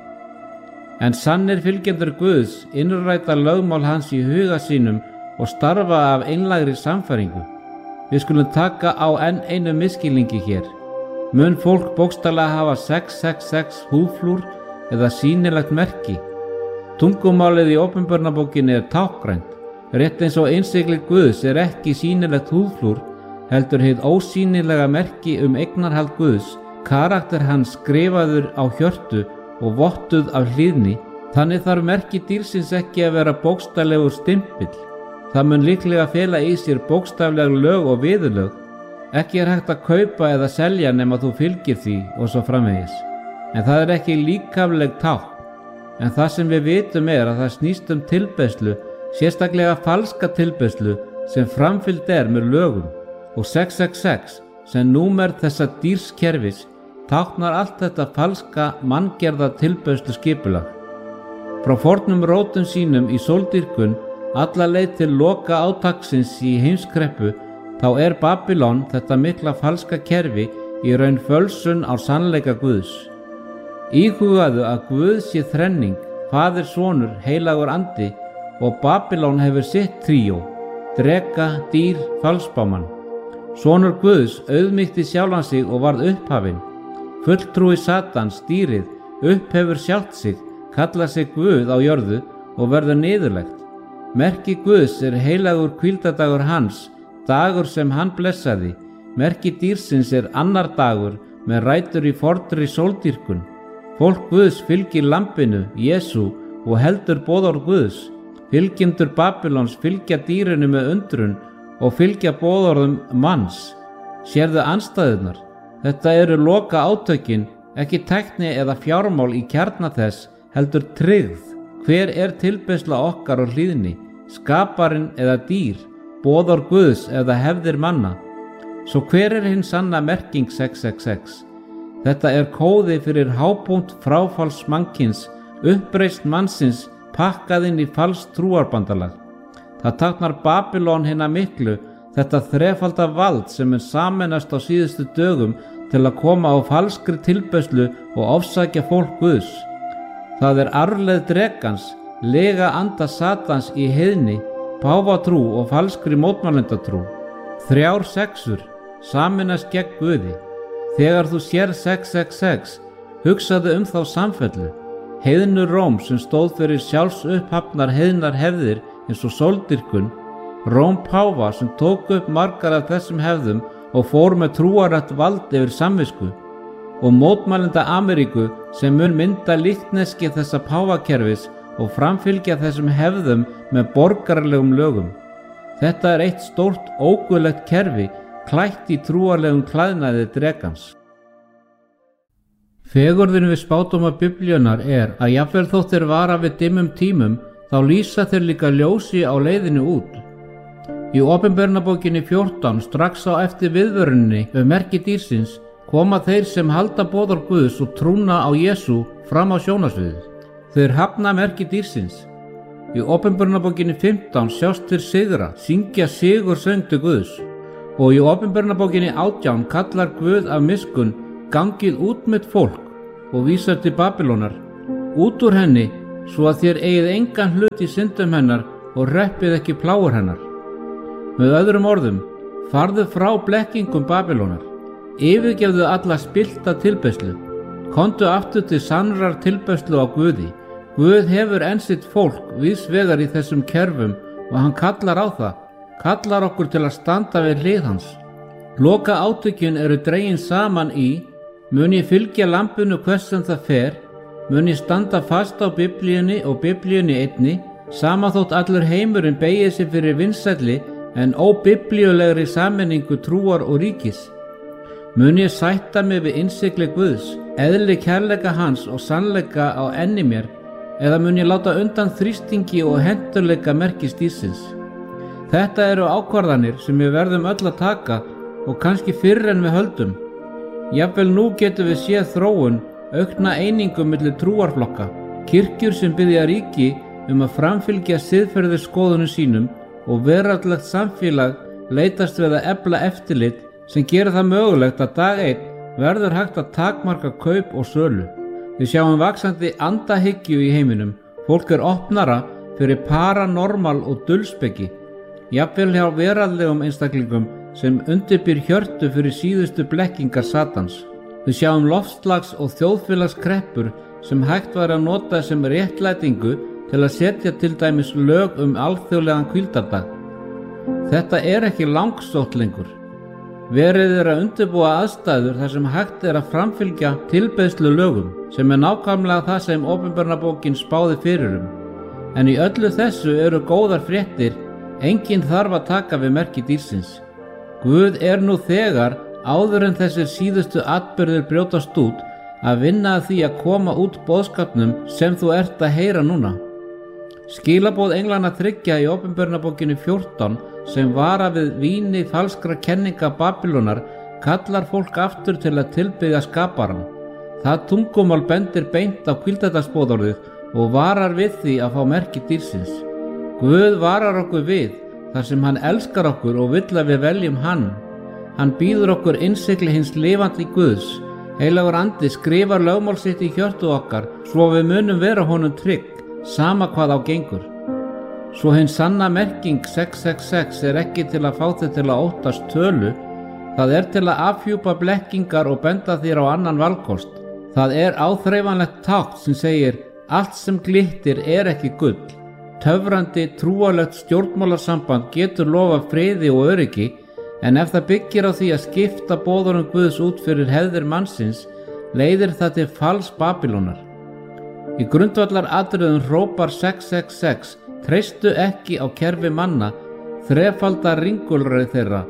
En sannir fylgjendur Guðs innræta lögmál hans í huga sínum og starfa af einlægri sannfæringu. Við skulum taka á enn einu misskilningi hér. Mun fólk bókstaflega hafa 666 húðflúr eða sýnilegt merki? Tungumálið í Opinberunarbókinni er tákgrænt, rétt eins og innsigli Guðs er ekki sýnilegt húðflúr, heldur hið ósýnilega merki eignarhald Guðs, karakter hans skrifaður á hjörtu og vottuð af hlýðni. Þannig þarf merki dýrsins ekki að vera bókstaflegur stimpill. Það mun líklega fela í sér bókstafleg lög og viðurlög. Ekki er hægt að kaupa eða selja nema þú fylgir því og svo framvegis. En það er ekki líkamleg tákn. En það sem við vitum er að það snýst tilbeiðslu, sérstaklega falska tilbeiðslu sem framfylgd er með lögum. Og 666 sem númer þessa dýrskerfis táknar allt þetta falska manngerða tilbeiðslu skipulag. Frá fornum rótum sínum í sóldýrkun alla leið til loka átaksins í heimskreppu, þá er Babylon, þetta mikla falska kerfi, í raun fölsun á sannleika Guðs. Íhugaðu að Guð sé þrenning, Faðir, Sonur, heilagur andi, og Babylon hefur sitt tríó, dreka, dýr, falsbámann. Sonur Guðs auðmýkti sjálfan sig og varð upphafinn. Fulltrúi Satans, dýrið, upphefur sjálft sig, kallar sig Guð á jörðu og verður niðurlegt. Merki Guðs er heilagur hvíldadagur hans, dagur sem hann blessaði. Merki dýrsins er annar dagur með rætur í fornri sóldýrkun. Fólk Guðs fylgir lambinu, Jesú, og heldur boðorð Guðs. Fylgjendur Babylons fylgja dýrinu með undrun og fylgja boðorðum manns. Sérðu andstæðurnar? Þetta eru loka átökin, ekki tækni eða fjármál í kjarna þess, heldur tryggð. Hver er tilbeiðsla okkar og hlýðni? Skaparinn eða dýr, boðorð Guðs eða hefðir manna? Svo hver er hinn sanna merking 666? Þetta er kóði fyrir hápunkt fráfalls mannkins, uppreist mannsins pakkað inn í falskt trúarbandalag. Það táknar Babylon hinna miklu, þetta þrefalda vald sem sameinast á síðustu dögum til að koma á falskri tilbeiðslu og ofsækja fólk Guðs. Það er arfleið drekans, lega anda Satans í heiðni, páfatrú og falskri mótmælendatrú. 3 sexur sameinast gegn Guði. Þegar þú sér 666, hugsaðu þá samfellu. Heiðnu Róm sem stóð fyrir sjálfsupphafnar heiðnar hefðir eins og sóldýrkun, Róm páfa sem tók upp margar af þessum hefðum og fór með trúarætt vald yfir samvisku, og mótmælenda Ameríku sem mun mynda líkneski þessa páfakerfis og framfylgja þessum hefðum með borgaralegum lögum. Þetta er eitt stórt óguðlegt kerfi klætt í trúarlegum klæðnaði drekans. Fegurðin við spádóma Biblíunnar er að jafnvel þótt þeir vara við dimmum tímum, þá lýsa þeir líka ljósi á leiðinu út. Í Opinberunarbókinni 14, strax á eftir viðvöruninni merki dýrsins, koma þeir sem halda boðorð Guðs og trúna á Jesú fram á sjónarsviðið. Þeir hafna merki dýrsins. Í Opinberunarbókinni 15 sjást þeir sigra, syngja sigursöng til Guðs. Og í Opinberunarbókinni 18 kallar Guð af miskunn: gangið út með fólk og vísar til Babýlonar, út úr henni, svo að þér eigið engan hlut í syndum hennar og reppið ekki plágur hennar. Með öðrum orðum, farðu frá blekkingum Babýlonar, yfirgefðu alla spillta tilbeiðslu, komdu aftur til sannrar tilbeiðslu á Guði. Guð hefur enn sitt fólk víðs vegar í þessum kerfum og hann kallar á það, kallar okkur til að standa við hlið hans. Loka átökin eru dregin saman í: mun ég fylgja lambinu hvert sem það fer, mun ég standa fast á Biblíunni og Biblíunni einni, sama þótt allur heimurinn beygir sig fyrir vinsælli en óbiblíulegri sammenningu trúar og ríkis. Mun ég sætta mig við innsigli Guðs, eðli kærleika hans og sannleika á enni mér, eða mun ég láta undan þrýstingi og henturleika merki stýrsins? Þetta eru ákvarðanir sem við verðum öll að taka og kannski fyrr en við höldum. Jafnvel nú getum við séð þróun, aukna einingu milli trúarflokka, kirkjur sem biðja ríki að framfylgja siðferðisskoðunum sínum og veraldlegt samfélag leitast við að efla eftirlit sem gerir það mögulegt að dag einn verður hægt að takmarka kaup og sölu. Við sjáum vaxandi andahyggju í heiminum. Fólk opnara fyrir paranormal og dulspeki, jafnvel hjá veraldlegum einstaklingum sem undirbýr hjörtu fyrir síðustu blekkingar Satans. Við sjáum loftslags- og þjóðfélagskreppur sem hægt var að nota sem réttlætingu til að setja til dæmis lög alþjóðlegan hvíldardag. Þetta ekki langsótt lengur. Verið að undirbúa aðstæður þar sem hægt að framfylgja tilbeiðslu lögum, sem nákvæmlega það sem Opinberunarbókin spáði fyrir En í öllu þessu eru góðar fréttir, enginn þarf að taka við merki dýrsins. Guð nú þegar, áður en þessir síðustu atburðir brjótast út, að vinna að því að koma út boðskapnum sem þú ert að heyra núna. Skilaboð englanna 3 í Opinberunarbókinni 14 sem vara við víni falskra kenninga Babýlonar kallar fólk aftur til að tilbiðja skaparann. Það tungumál bendir beint á hvíldardagsboðorðið og varar við því að fá merki dýrsins. Guð varar okkur við þar sem hann elskar okkur og vill að við veljum hann. Hann býður okkur innsigli hins lifandi Guðs. Heilagur andi skrifar lögmál sitt í hjörtu okkar svo við munum vera honum trygg, sama hvað á gengur. Svo hinn sanna merking 666 ekki til að fá þig til að óttast tölu, það til að afhjúpa blekkingar og benda þér á annan valkost. Það áþreifanlegt tákn sem segir: allt sem glittir ekki gull. Töfrandi, trúarlegt stjórnmálasamband getur lofa friði og öryggi, en ef það byggir á því að skipta boðorum Guðs út fyrir hefðir mannsins, leiðir það til falls Babýlonar. Í grundvallaratriðum hrópar 666: treystu ekki á kerfi manna, þrefaldar ringulræði þeirra,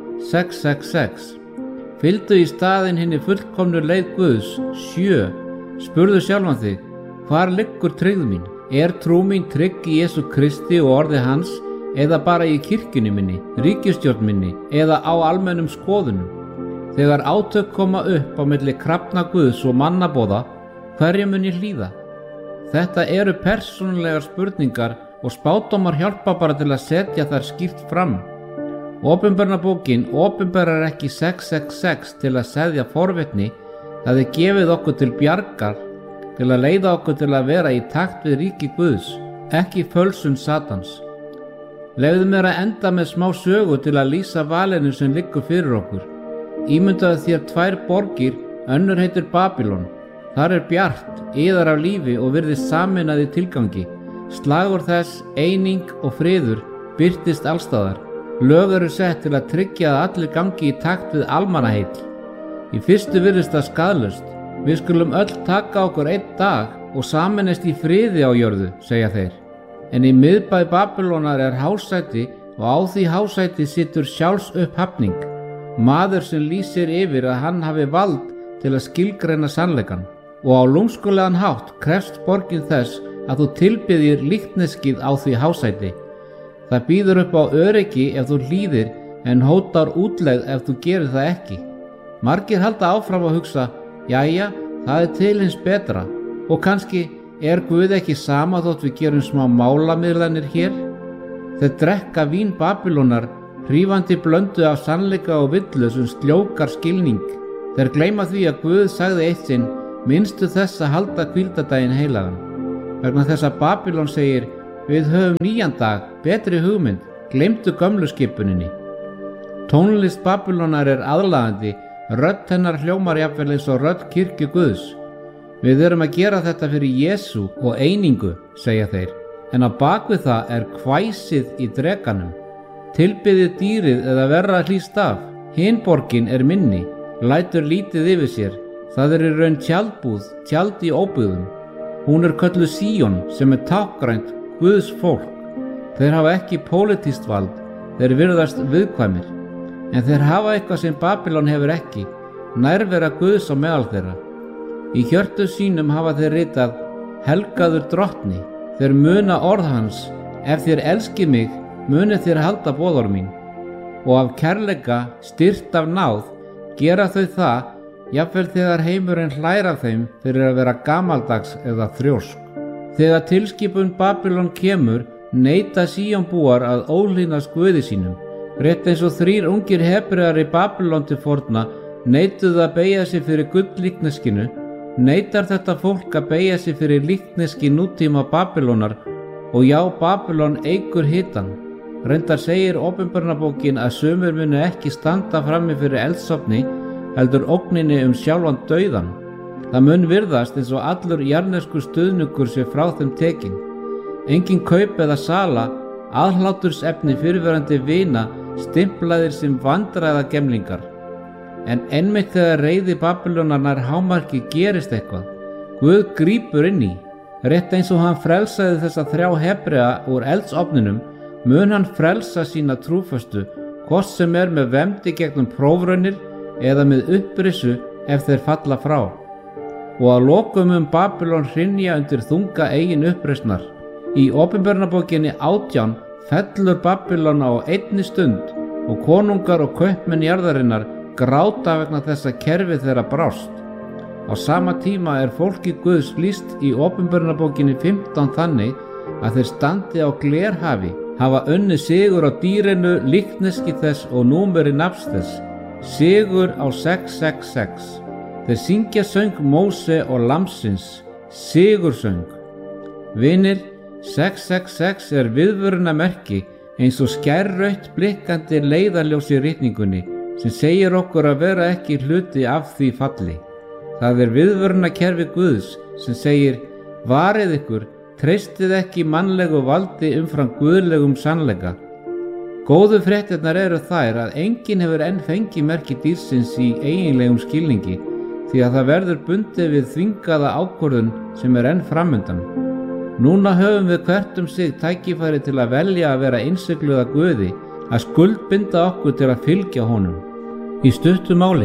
666. Fylgdu í staðinn hinni fullkomnu leið Guðs, 7. Spurðu sjálfan þig: hvar liggur tryggð mín? Trú mín trygg í Jesú Kristi og orði hans, eða bara í kirkjunni minni, ríkisstjórn minni eða á almennum skoðunum? Þegar átök koma upp á milli krafna Guðs og mannaboða, hverju mun ég hlýða? Þetta eru persónulegar spurningar og spádómar hjálpa bara til að setja þær skýrt fram. Opinberunarbókin opinberar ekki 666 til að seðja forvitni, það gefið okkur til bjargar, til að leiða okkur til að vera í takt við ríki Guðs, ekki fölsun Satans. Leyfðu mér að enda með smá sögu til að lýsa valinu sem liggur fyrir okkur. Ímyndaðu þér 2 borgir, önnur heitir Babýlon. Þar bjart, iðar af lífi og virðist sameinað í tilgangi. Slagur þess, eining og friður birtist allstaðar. Lög eru sett til að tryggja að allir gangi í takt við almannaheill. Í fyrstu virðist það skaðlaust. Við skulum öll taka okkur einn dag og sameinast í friði á jörðu, segja þeir. En í miðbæ Babýlonar hásæti og á því hásæti situr sjálfsupphafning, maður sem lýsir yfir að hann hafi vald til að skilgreina sannleikann. Og á lúmskulegan hátt krefst borgin þess að þú tilbiðjir líkneskið á því hásæti. Það býður upp á öryggi ef þú hlýðir en hótar útlegð ef þú gerir það ekki. Margir halda áfram að hugsa: jæja, það til hins betra, og kannski Guð ekki sama þótt við gerum smá málamiðlanir hér? Þeir drekka vín Babýlonar, hrífandi blöndu af sannleika og villu sem sljókar skilning. Þeir gleyma því að Guð sagði eitt sinn: minnstu þess að halda hvíldardaginn heilagan. Vegna þess að Babylon segir: við höfum nýjan dag, betri hugmynd, gleymdu gömlu skipuninni. Tónlist Babylonar er aðlaðandi, rödd hennar hljómar jafnvel eins og rödd kirkju Guðs. Við erum að gera þetta fyrir Jesú og einingu, segja þeir, en á bakvið það er hvæsið í drekanum. Tilbiðið dýrið eða verra hlýst af. Hin borgin er minni, lætur lítið yfir sér. Það er í raun tjaldbúð, tjald í óbyggðum. Hún er kölluð Síón, sem er tákgrænt Guðs fólk. Þeir hafa ekki pólitískt vald, þeir virðast viðkvæmir. En þeir hafa eitthvað sem Babylon hefur ekki, nærvera Guðs á meðal þeirra. Í hjörtu sínum hafa þeir ritað: helgaður drottni. Þeir muna orð hans: ef þér elskið mig, munið þér halda boðorð mín. Og af kærleika, styrt af náð, gera þau það, jafnvel þegar heimurinn hlær af þeim fyrir að vera gamaldags eða þrjósk. Þegar tilskipun Babylon kemur, neita Síónbúar að ólínast Guði sínum. Rétt eins og 3 ungir Hebrear í Babylon til forna neituðu að beygja sig fyrir gull-líkneskinu, neitar þetta fólk að beygja sig fyrir líkneski nútíma Babylonar, og já, Babylon eykur hitann. Reyndar segir Opinberunarbókin að sumir munu ekki standa frammi fyrir eldsofni, heldur ógninni sjálfan dauðan. Það mun virðast eins og allur jarðneskur stuðningur sé frá þeim tekin. Engin kaup eða sala, aðhlátursefni fyrrverandi vina, stimplaðir sem vandræðagemlingar. En einmitt þegar reiði Babylonar nær hámarki gerist eitthvað. Guð grípur inn í. Rétt eins og hann frelsaði þessa 3 Hebrea úr eldsofninum, mun hann frelsa sína trúföstu, hvort sem er með vemdi gegnum prófraunir eða með upprissu ef þeir falla frá. Og að lokum Babylon hrynja undir þunga eigin uppreisnar. Í Opinberunarbókinni 18 fellur Babylon á einni stund og konungar og kaupmenn jarðarinnar gráta vegna þess að kerfið þeirra brást. Á sama tíma er fólki Guðs lýst í Opinberunarbókinni 15 þannig að þeir standi á glerhafi, hafa unnið sigur á dýrinu, líkneski þess og númeri nafns þess, sigur á 666. Þeir syngja söng Móse og Lambsins, sigursöng. Vinir, 666 er viðvörunarmerki eins og skærrautt blikkandi leiðarljós í ritningunni sem segir okkur að vera ekki hluti af því falli. Það er viðvörunarkerfi Guðs sem segir: varið ykkur, treystið ekki mannlegu valdi umfram guðlegum sannleika. Góðu fréttirnar eru þær að enginn hefur enn fengið merki dýrsins í eiginlegum skilningi, því að það verður bundið við þvingaða ákvörðun sem er enn framundan. Núna höfum við hvert sig tækifæri til að velja að vera innsigluð af Guði, að skuldbinda okkur til að fylgja honum. Í stuttu máli,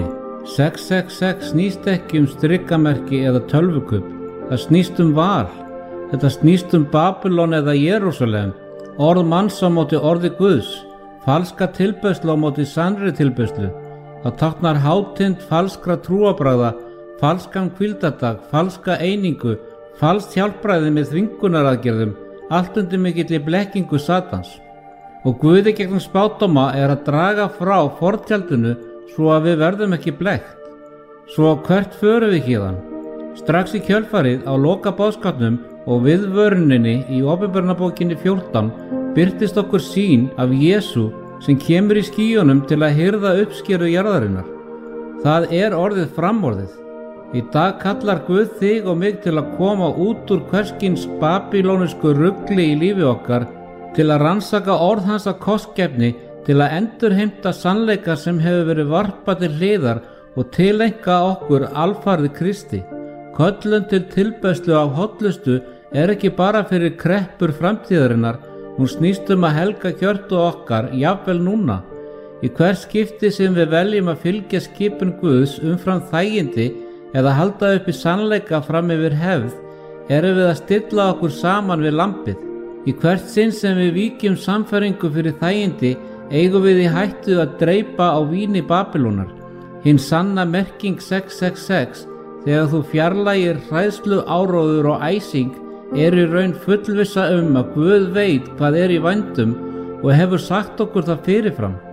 666 snýst ekki strikamerki eða tölvukubb, það snýst val. Þetta snýst Babylon eða Jerúsalem, orð manns á móti orði Guðs, falska tilbeiðslu á móti sannri tilbeiðslu. Það táknar hátind falskra trúarbragða, falskan hvíldardag, falska einingu, falskt hjálpræði með þvingunaraðgerðum, allt undir mikilli blekkingu Satans. Og Guði gegnum spádóma er að draga frá fortjaldinu svo að við verðum ekki blekkt. Svo hvert förum við héðan? Strax í kjölfarið á lokaboðskapnum og viðvöruninni í Opinberunarbókinni 14 birtist okkur sýn af Jesú sem kemur í skýjunum til að hirða uppskeru jarðarinnar. Það er orðið framorðið. Í dag kallar Guð þig og mig til að koma út úr hverskins babylónisku rugli í lífi okkar, til að rannsaka orð hans af kostgæfni, til að endurheimta sannleika sem hefur verið varpað til hliðar og tileinka okkur alfarið Kristi. Köllun til tilbeiðslu af hollustu er ekki bara fyrir kreppur framtíðarinnar, hún snýst að helga hjörtu okkar, jafnvel núna. Í hver skipti sem við veljum að fylgja skipun Guðs umfram þægindi eða halda upp í sannleika fram yfir hefð, erum við að stilla okkur saman við lambið. Í hvert sinn sem við víkjum samfæringu fyrir þægindi, eigum við í hættu að dreipa á víni Babylónar. Hinn sanna merking 666, þegar þú fjarlægir hræðslu, áróður og æsing, er í raun fullvissa að Guð veit hvað er í vændum og hefur sagt okkur það fyrirfram.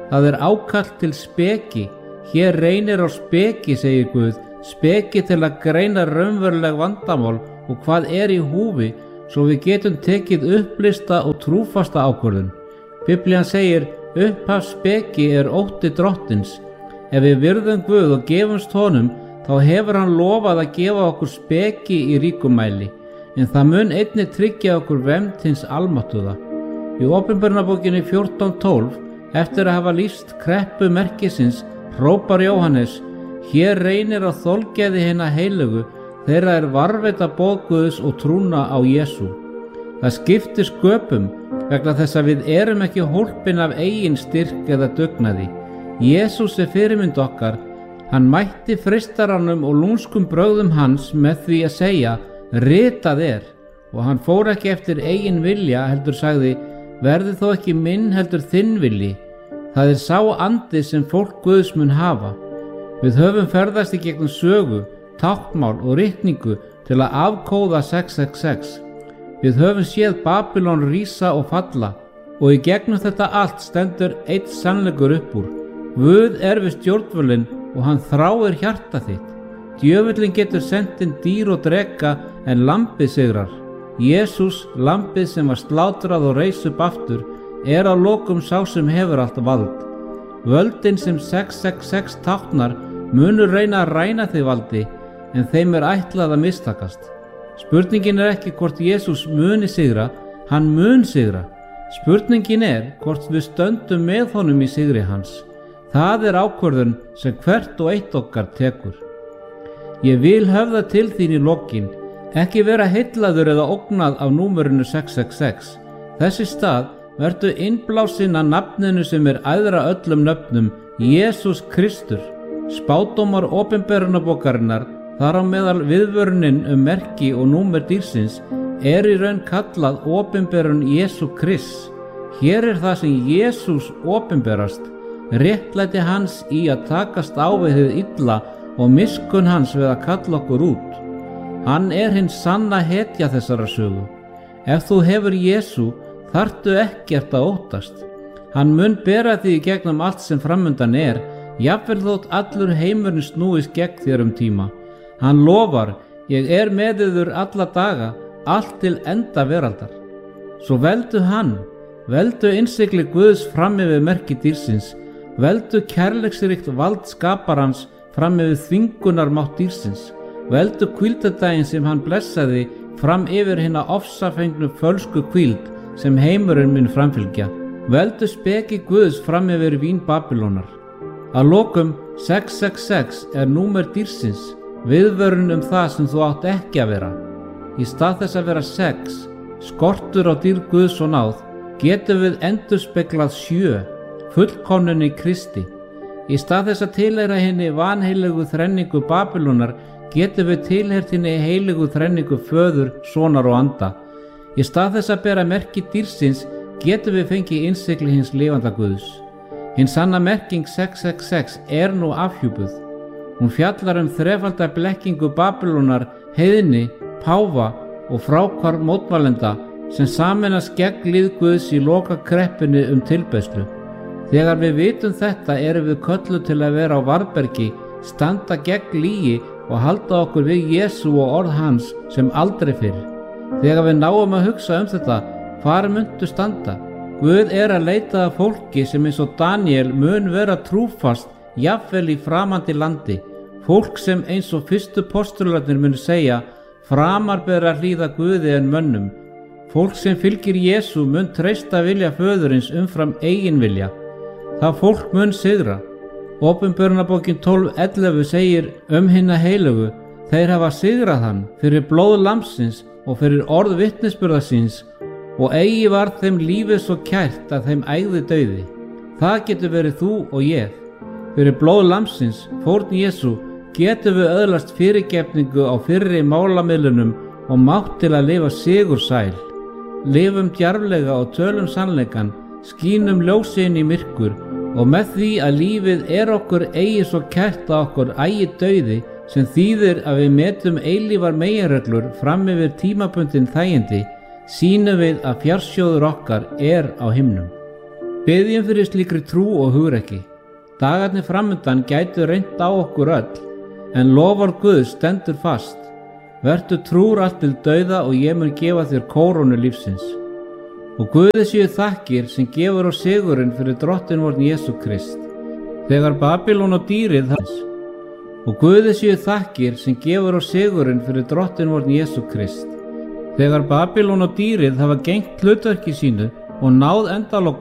Það er ákall til speki. Hér reynir á speki, segir Guð, speki til að greina raunveruleg vandamál og hvað er í húfi, svo við getum tekið upplista og trúfasta ákvörðun. Biblían segir, upphaf speki er ótti drottins. Ef við virðum Guð og gefumst honum, þá hefur hann lofað að gefa okkur speki í ríkum mæli, en það mun einnig tryggja okkur vernd hins almáttuga. Í Opinberunarbókinni 14:12, eftir að hafa lýst kreppu merkisins, hrópar Jóhannes, hér reynir á þolgæði hinna heilögu, þeirra er varðveita boð Guðs og trúna á Jesú. Það skiptir sköpum vegna þess að við erum ekki hólpin af eigin styrk eða dugnaði. Jesús er fyrirmynd okkar. Hann mætti freistaranum og lúnskum brögðum hans með því að segja, ritað er, og hann fór ekki eftir eigin vilja, heldur sagði, verði þó ekki minn heldur þinn vilji. Það er sá andi sem fólk Guðs mun hafa. Við höfum ferðast í gegnum sögu, táknmál og ritningu til að afkóða 666. Við höfum séð Babylon rísa og falla og í gegnum þetta allt stendur eitt sannleikur upp úr. Guð er við stjórnvölinn og hann þráir hjarta þitt. Djöfullinn getur sent inn dýr og dreka en lambið sigrar. Jesús, lambið sem var slátrað og reis upp aftur, er á lokum sá sem hefur allt vald. Völdin sem 666 táknar munu reyna að ræna þau valdi, en þeim er ætlað að mistakast. Spurningin er ekki hvort Jesús muni sigra, hann mun sigra. Spurningin er hvort við stöndum með honum í sigri hans. Það er ákvörðun sem hvert og eitt okkar tekur. Ég vil höfða til þín í lokin, ekki vera heillaður eða ógnað af númerinu 666. Þessi stað vertu innblásinn að nafninu sem er æðra öllum nöfnum, Jesús Kristur. Spádómar Opinberunarbókarinnar, þar á meðal viðvörunin merki og númer dýrsins, er í raun kallað opinberun Jesú Krists. Hér er það sem Jesús opinberast, réttlæti hans í að takast á við hið illa og miskunn hans við að kalla okkur út. Hann er hinn sanna hetja þessara sögu. Ef þú hefur Jesú, þarftu ekkert að óttast. Hann mun bera þig í gegnum allt sem framundan er, jafnvel þótt allur heimurinn snúist gegn þér tíma. Hann lofar, ég er með yður alla daga, allt til enda veraldar. Svo veldu hann, veldu innsigli Guðs fram yfir merki dýrsins, veldu kærleiksríkt vald skaparans fram yfir þvingunarmátt dýrsins, veldu hvíldardaginn sem hann blessaði fram yfir hinna ofsafengnu fölsku hvíld sem heimurinn mun framfylgja, veldu speki Guðs fram yfir vín Babylónar. Að lokum 666 er númer dýrsins, viðvörun það sem þú átt ekki að vera. Í stað þess að vera 6, skortur á dýrð Guðs og náð, getum við endurspeglað 7, fullkomnun í Kristi. Í stað þess að tilheyra henni vanheilegu þrenningu Babylónar, getum við tilheyrt henni heilegu þrenningu Föður, Sonar og Anda. Í stað þess að bera merki dýrsins, getum við fengið innsigli hins lifanda Guðs. Hinn sanna merking 666 er nú afhjúpuð. Hún fjallar þrefalda blekkingu Babylónar, heiðni, páfa og fráhvarf mótmælenda sem sameinast gegn lið Guðs í loka kreppinu tilbeiðslu. Þegar við vitum þetta erum við kölluð til að vera á varðbergi, standa gegn lygi og halda okkur við Jesú og orð hans sem aldrei fyrr. Þegar við náum að hugsa þetta, hvar muntu standa? Guð er að leita að fólki sem eins og Daniel mun vera trúfast jafnvel í framandi landi. Fólk sem eins og fyrstu postularnir mun segja, framar ber að hlýða Guði en mönnum. Fólk sem fylgir Jesú mun treysta vilja föðurins umfram eigin vilja. Það fólk mun sigra. Opinberunarbókin 12:11 segir hinna heilögu, þeir hafa sigrað hann fyrir blóð lambsins og fyrir orð vitnisburða síns og eigi var þeim lífið svo kært að þeim ægði dauði. Það getur verið þú og ég. Fyrir blóð lambsins, fórn Jesú, getum við öðlast fyrirgefningu á fyrri málamiðlunum og mátt til að lifa sigursæl. Lifum djarflega og tölum sannleikann, skínum ljósi inn í myrkur og með því að lífið er okkur eigi svo kært að okkur ægi dauði sem þýðir að við metum eilífar meginreglur fram yfir tímabundin þægindi, sýnum við að fjársjóður okkar er á himnum. Biðjum fyrir slíkri trú og hugrekki. Dagarnir framundan gætu reynt á okkur öll, en lofar Guðs stendur fast. Vertu trúr allt til dauða og ég mun gefa þér kórónu lífsins. Og Guði séu þakkir sem gefur á sigurinn fyrir Drottinn vorn Jesú Krist. Þegar Babýlon og dýrið hans. Og Guði séu þakkir sem gefur á sigurinn fyrir Drottinn vorn Jesú Krist. Þegar Babýlon og dýrið hafa gegnt hlutverki sínu og náð endalok